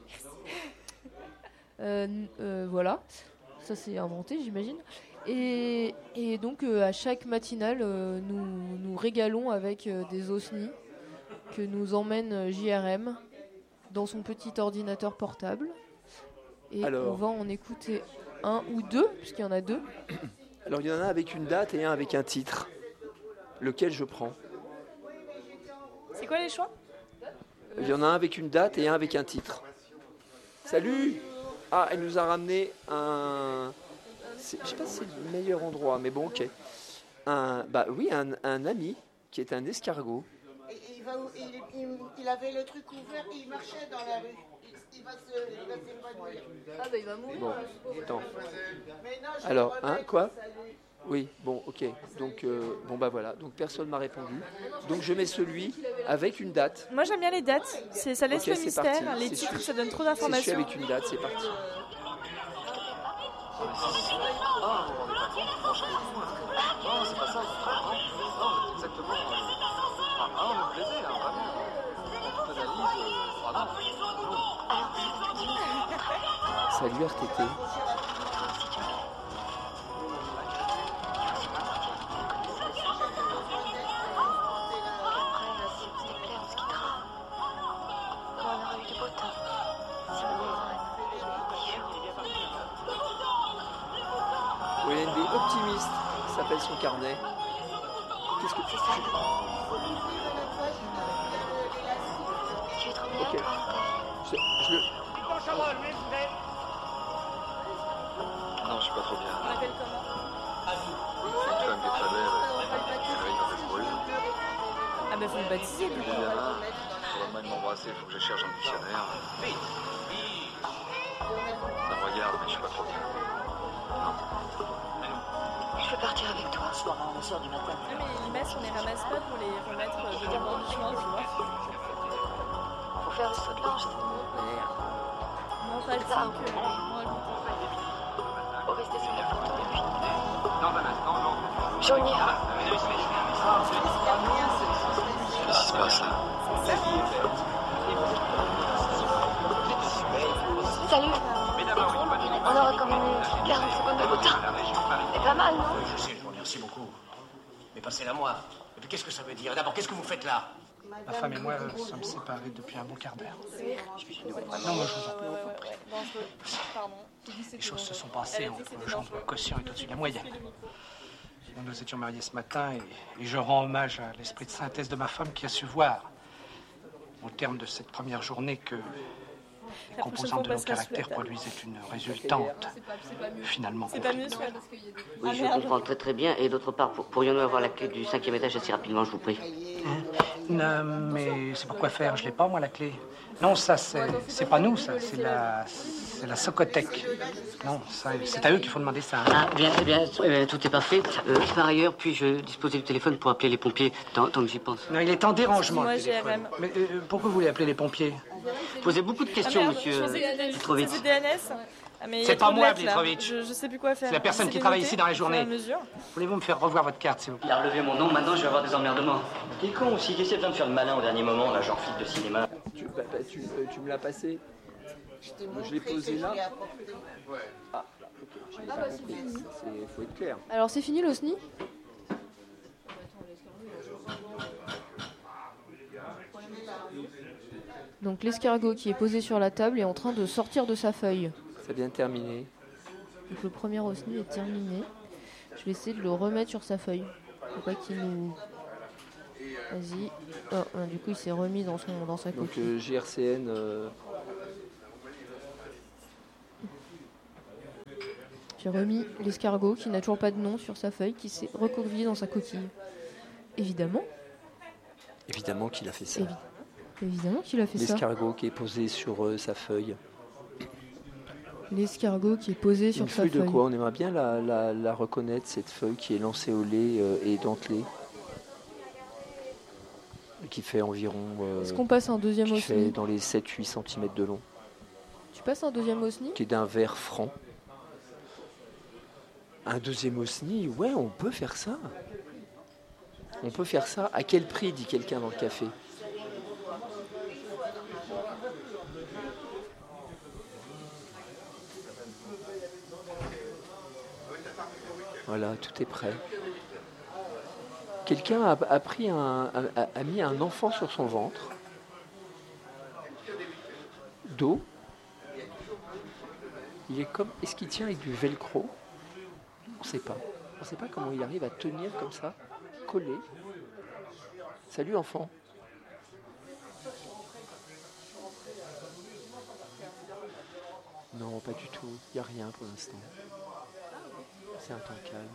Euh, n- euh, voilà, ça c'est inventé, j'imagine. Et, et donc euh, à chaque matinale, euh, nous nous régalons avec euh, des osnis que nous emmène euh, J R M dans son petit ordinateur portable. Et Alors. on va en écouter un ou deux, puisqu'il y en a deux. Alors, il y en a un avec une date et un avec un titre. Lequel je prends? C'est quoi les choix? Il y en a un avec une date et un avec un titre. Salut. Ah, elle nous a ramené un... c'est- Je sais pas si c'est le meilleur endroit, mais bon, ok. Un, bah oui, un, un ami qui est un escargot. Et il, va, où- il, il- il avait le truc ouvert et il marchait dans la rue. Il, il va se, il va s'évanouir. Ah bah il va mourir. Bon, attends. Mais non, je Alors, le hein, remets, quoi salut. Oui, bon, ok. Donc, euh, bon, bah voilà. Donc, personne m'a répondu. Donc, je mets celui avec une date. Moi j'aime bien les dates, c'est, ça laisse Ok, le c'est mystère, parti. les C'est titres celui- ça donne trop C'est celui d'informations. avec une date, c'est parti. Salut R T T. O L N D optimiste s'appelle son carnet. Qu'est-ce que tu fais? Ok. Je, je le... Non, je suis pas trop bien. On l'appelle comment? Une femme qui est très belle. Elle réveille quand elle brûle. Ah bah faut le baptiser du J'ai coup. des gamins. Faudra mal m'embrasser, faut que je cherche un dictionnaire. Non, regarde, mais je suis pas trop bien. Je peux partir avec toi. Soir à onze heures du matin. Ah, mais les messes on les ramasse pas pour les remettre euh, de devant du chemin, tu vois. Faut faire le saut de l'ange. Non, pas le Ah, truc, euh, moi, Faut rester sur la photo. Dans un instant, non. Johnny. Qu'est-ce qui se passe là? Salut. On aurait quand même eu quarante secondes de retard. C'est pas mal, non? Je sais, je vous remercie beaucoup. Mais passez-la moi. Et puis qu'est-ce que ça veut dire? D'abord, qu'est-ce que vous faites là? Ma femme et moi euh, sommes séparés depuis un bon quart d'heure. Non, moi je vous en prie. Les choses se sont passées entre Jean de Cossian est au-dessus de la moyenne. Nous nous étions mariés ce matin et, et je rends hommage à l'esprit de synthèse de ma femme qui a su voir, au terme de cette première journée, que les composantes de nos caractères produisaient une résultante finalement C'est pas mieux, conflictuelle. soit. Oui, je comprends très très bien. Et d'autre part, pour- pourrions-nous avoir la clé du cinquième étage assez rapidement, je vous prie? Non, mais c'est pour quoi faire? Je l'ai pas, moi, la clé. Non, ça, c'est c'est pas nous, ça. C'est la, c'est la Socotec. Non, ça, c'est à eux qu'il faut demander ça. hein. Ah, bien, eh bien, euh, tout est parfait. Euh, par ailleurs, puis-je disposer du téléphone pour appeler les pompiers tant, tant que j'y pense? Non, il est en dérangement, le Moi, G R téléphone. M. Mais euh, pourquoi vous voulez appeler les pompiers? Posez beaucoup de questions, Ah, merde, monsieur je pensais que euh, c'était- Petrovitch. c'était D N S. Ah, mais il y a C'est trop pas de moi, lettres, là. Blitrovitch. Je, je sais plus quoi faire. C'est la personne C'est qui des travaille notés, ici dans la au fur et journée. à mesure. Voulez-vous me faire revoir votre carte, s'il vous plaît? Il a relevé mon nom, maintenant je vais avoir des emmerdements. T'es con aussi, qu'est-ce qu'il y a besoin de faire le malin au dernier moment, là, genre film de cinéma? Tu, bah, bah, tu, euh, tu me l'as passé. Je t'ai Je montré l'ai posé que je là. l'ai apporté. Ah, ok, je l'ai Ah, pas bah, c'est compris. fini. Il faut être clair. Alors c'est fini l'Osni? Donc l'escargot qui est posé sur la table est en train de sortir de sa feuille. C'est bien terminé. Donc le premier Osni est terminé. Je vais essayer de le remettre sur sa feuille. Faut pas qu'il nous... Vas-y. Oh, ah, du coup il s'est remis dans, son, dans sa Donc coquille. euh, J R C N, euh, J'ai remis l'escargot qui n'a toujours pas de nom sur sa feuille, qui s'est recroquevillé dans sa coquille. Évidemment, évidemment qu'il a fait ça. évi- évidemment qu'il a fait ça. L'escargot qui est posé sur euh, sa feuille. L'escargot qui est posé sur Une sa feuille feuille. de quoi? On aimerait bien la, la, la reconnaître, cette feuille qui est lancée au lait euh, et dentelée. Qui fait environ... euh, Est-ce qu'on passe un deuxième qui fait Osni? dans les sept huit centimètres de long. Tu passes un deuxième Osni? Qui est d'un vert franc. Un deuxième Osni, ouais, on peut faire ça. On peut faire ça. À quel prix, dit quelqu'un dans le café? Voilà, tout est prêt. Quelqu'un a, a pris un, a, a mis un enfant sur son ventre d'eau. Il est comme, est-ce qu'il tient avec du velcro? On ne sait pas. On ne sait pas comment il arrive à tenir comme ça, collé. Salut enfant. Non, pas du tout. Il n'y a rien pour l'instant. C'est un temps calme.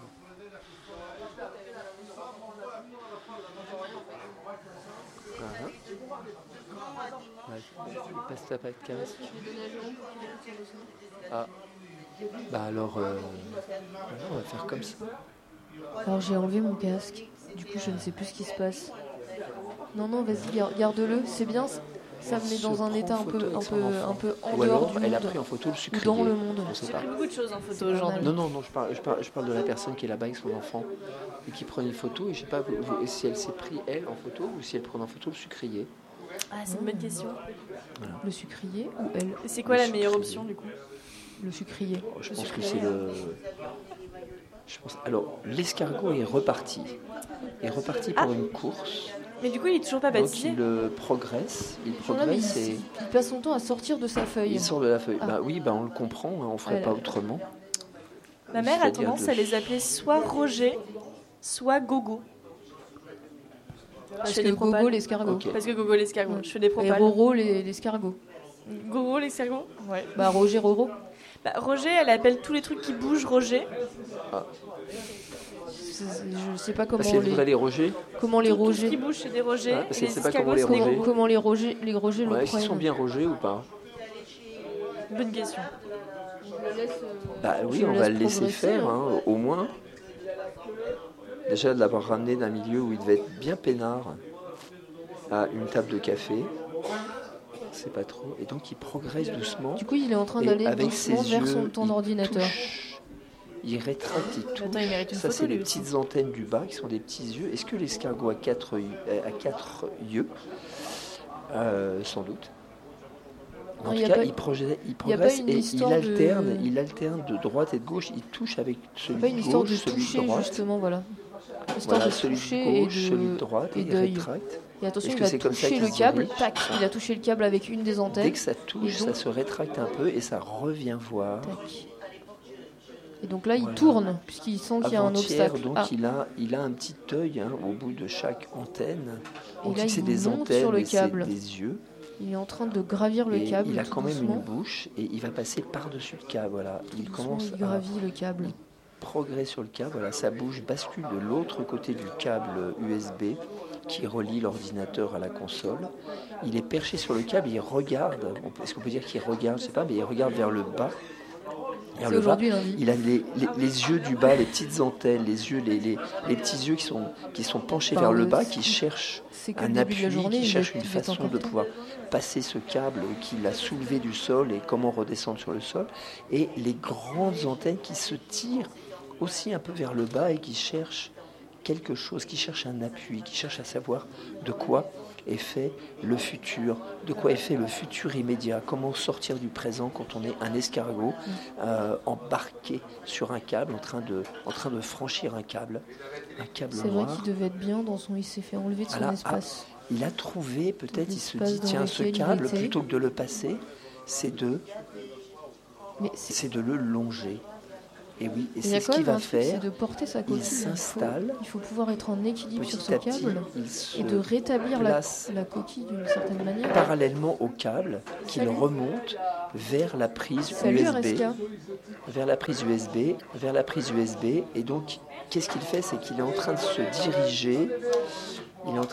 Uh-huh. Ouais, il passe ta pas de casque. Ah. Bah alors, euh, on va faire comme ça. Alors j'ai enlevé mon casque. Du coup, je ne sais plus ce qui se passe. Non, non, vas-y, gar- garde-le. C'est bien. c- Ça me met Se dans un prend état un photo peu, avec un son peu, enfant. un peu en Ou dehors alors, du elle a monde. pris en photo le Ou sucrier. dans le monde. On sait J'ai pas. pris beaucoup de choses en photo C'est aujourd'hui. pas mal. Non, non, non, je parle, je, parle, je parle de la personne qui est là-bas avec son enfant et qui prenait une photo. Et je sais pas vous- vous- si elle s'est pris elle en photo ou si elle prenait en photo le sucrier. Ah, c'est une bonne question. Le sucrier ou elle? Et c'est quoi Le la meilleure sucrier. option du coup? Le sucrier. Je Le pense que sucrier, c'est le. Je pense... Alors, l'escargot est reparti. Il est reparti pour Ah. une course. Mais du coup, il est toujours pas Donc, baptisé. il euh, progresse. Il Non, mais progresse il, et il passe son temps à sortir de sa feuille. il sort de la feuille. Ah. Bah oui, bah on le comprend, hein, on ferait Ah, pas là. autrement. Ma mère a C'est-à-dire tendance de- à les appeler soit Roger, soit Gogo. Parce Je fais que des propales. Gogo l'escargot. Ok. Parce que Gogo l'escargot. Ouais. Je fais des Et propales. Roro les- l'escargot. Gogo l'escargot. Ouais. Bah Roger Roro. Bah, Roger, elle appelle tous les trucs qui bougent Roger. C'est- c'est- Je sais pas comment Parce qu'elle voudrait les, les Roger. comment les Tout, tout ce Roger. qui bouge, c'est des Rogers. Ouais, parce et qu'elle les sait pas escargots comment les sont des Roger. Gogos. Comment les Roger, les Roger le Ouais, est-ce qu'ils prennent. sont bien Roger ou pas? Bonne question. Bah oui, Je on le va laisse le laisser progresser, faire, hein. hein, au moins. Déjà de l'avoir ramené d'un milieu où il devait être bien peinard à une table de café. C'est pas trop. Et donc il progresse doucement. Du coup, il est en train Et d'aller avec doucement ses vers yeux, son ton il ordinateur. touche, il rétracte, il touche. Attends, il mérite une Ça, photo, c'est les lui aussi. petites antennes du bas qui sont des petits yeux. Est-ce que l'escargot a quatre, yeux- euh, a quatre yeux? Euh, Sans doute. En Non, il tout y a cas, pas- il, projette- il il y a pas progresse une et il histoire de- alterne, il alterne de droite et de gauche. Il touche avec C'est celui pas une de histoire gauche, de celui toucher de droite. justement, voilà. Histoire Voilà, de celui toucher de gauche, et de celui de droite, et il d'œil. rétracte. Et attention, Est-ce il que va c'est comme ça toucher qu'il le se câble. dirige? Tac, il a touché le câble avec une des antennes. Dès que ça touche, Et donc- ça se rétracte un peu et ça revient voir. Tac. Et donc là, il Voilà. tourne puisqu'il sent qu'il y a un Avant-hier, obstacle. donc Ah, il, a, il a un petit œil hein, au bout de chaque antenne. Et On là, dit que c'est il des monte antennes sur le et c'est câble. des yeux. il est en train de gravir le Et câble. il a tout quand même doucement. une bouche et il va passer par-dessus le câble. Voilà. Il Doucement, commence il à gravit le câble. progresser sur le câble. Voilà. Sa bouche bascule de l'autre côté du câble U S B qui relie l'ordinateur à la console. Il est perché sur le câble, il regarde. On peut- Est-ce qu'on peut dire qu'il regarde? Je sais pas, mais il regarde vers le bas. vers le bas. Il a les, les, les yeux du bas, les petites antennes, les yeux, les, les, les petits yeux qui sont, qui sont penchés vers le bas, qui cherchent un appui, qui cherchent une façon de pouvoir passer ce câble qu'il a soulevé du sol et comment redescendre sur le sol. Et les grandes antennes qui se tirent aussi un peu vers le bas et qui cherchent quelque chose, qui cherchent un appui, qui cherchent à savoir de quoi est fait le futur, de quoi est fait le futur immédiat, comment sortir du présent quand on est un escargot euh, embarqué sur un câble, en train de, en train de franchir un câble, un câble C'est noir. vrai qu'il devait être bien dans son... Il s'est fait enlever de son Alors, espace. ah, il a trouvé, peut-être, il se dit, tiens, ce câble, plutôt que de le passer, c'est de, c'est... c'est de le longer. Et oui, et c'est ce qu'il va faire. C'est de porter sa coquille. Il s'installe. Il faut pouvoir être en équilibre sur ce petit, câble et de rétablir la, la coquille d'une certaine manière. Parallèlement au câble qu'il remonte vers la prise Salut, U S B. R S K. Vers la prise U S B, vers la prise U S B. Et donc, qu'est-ce qu'il fait? C'est qu'il est en train de se diriger. Il est en train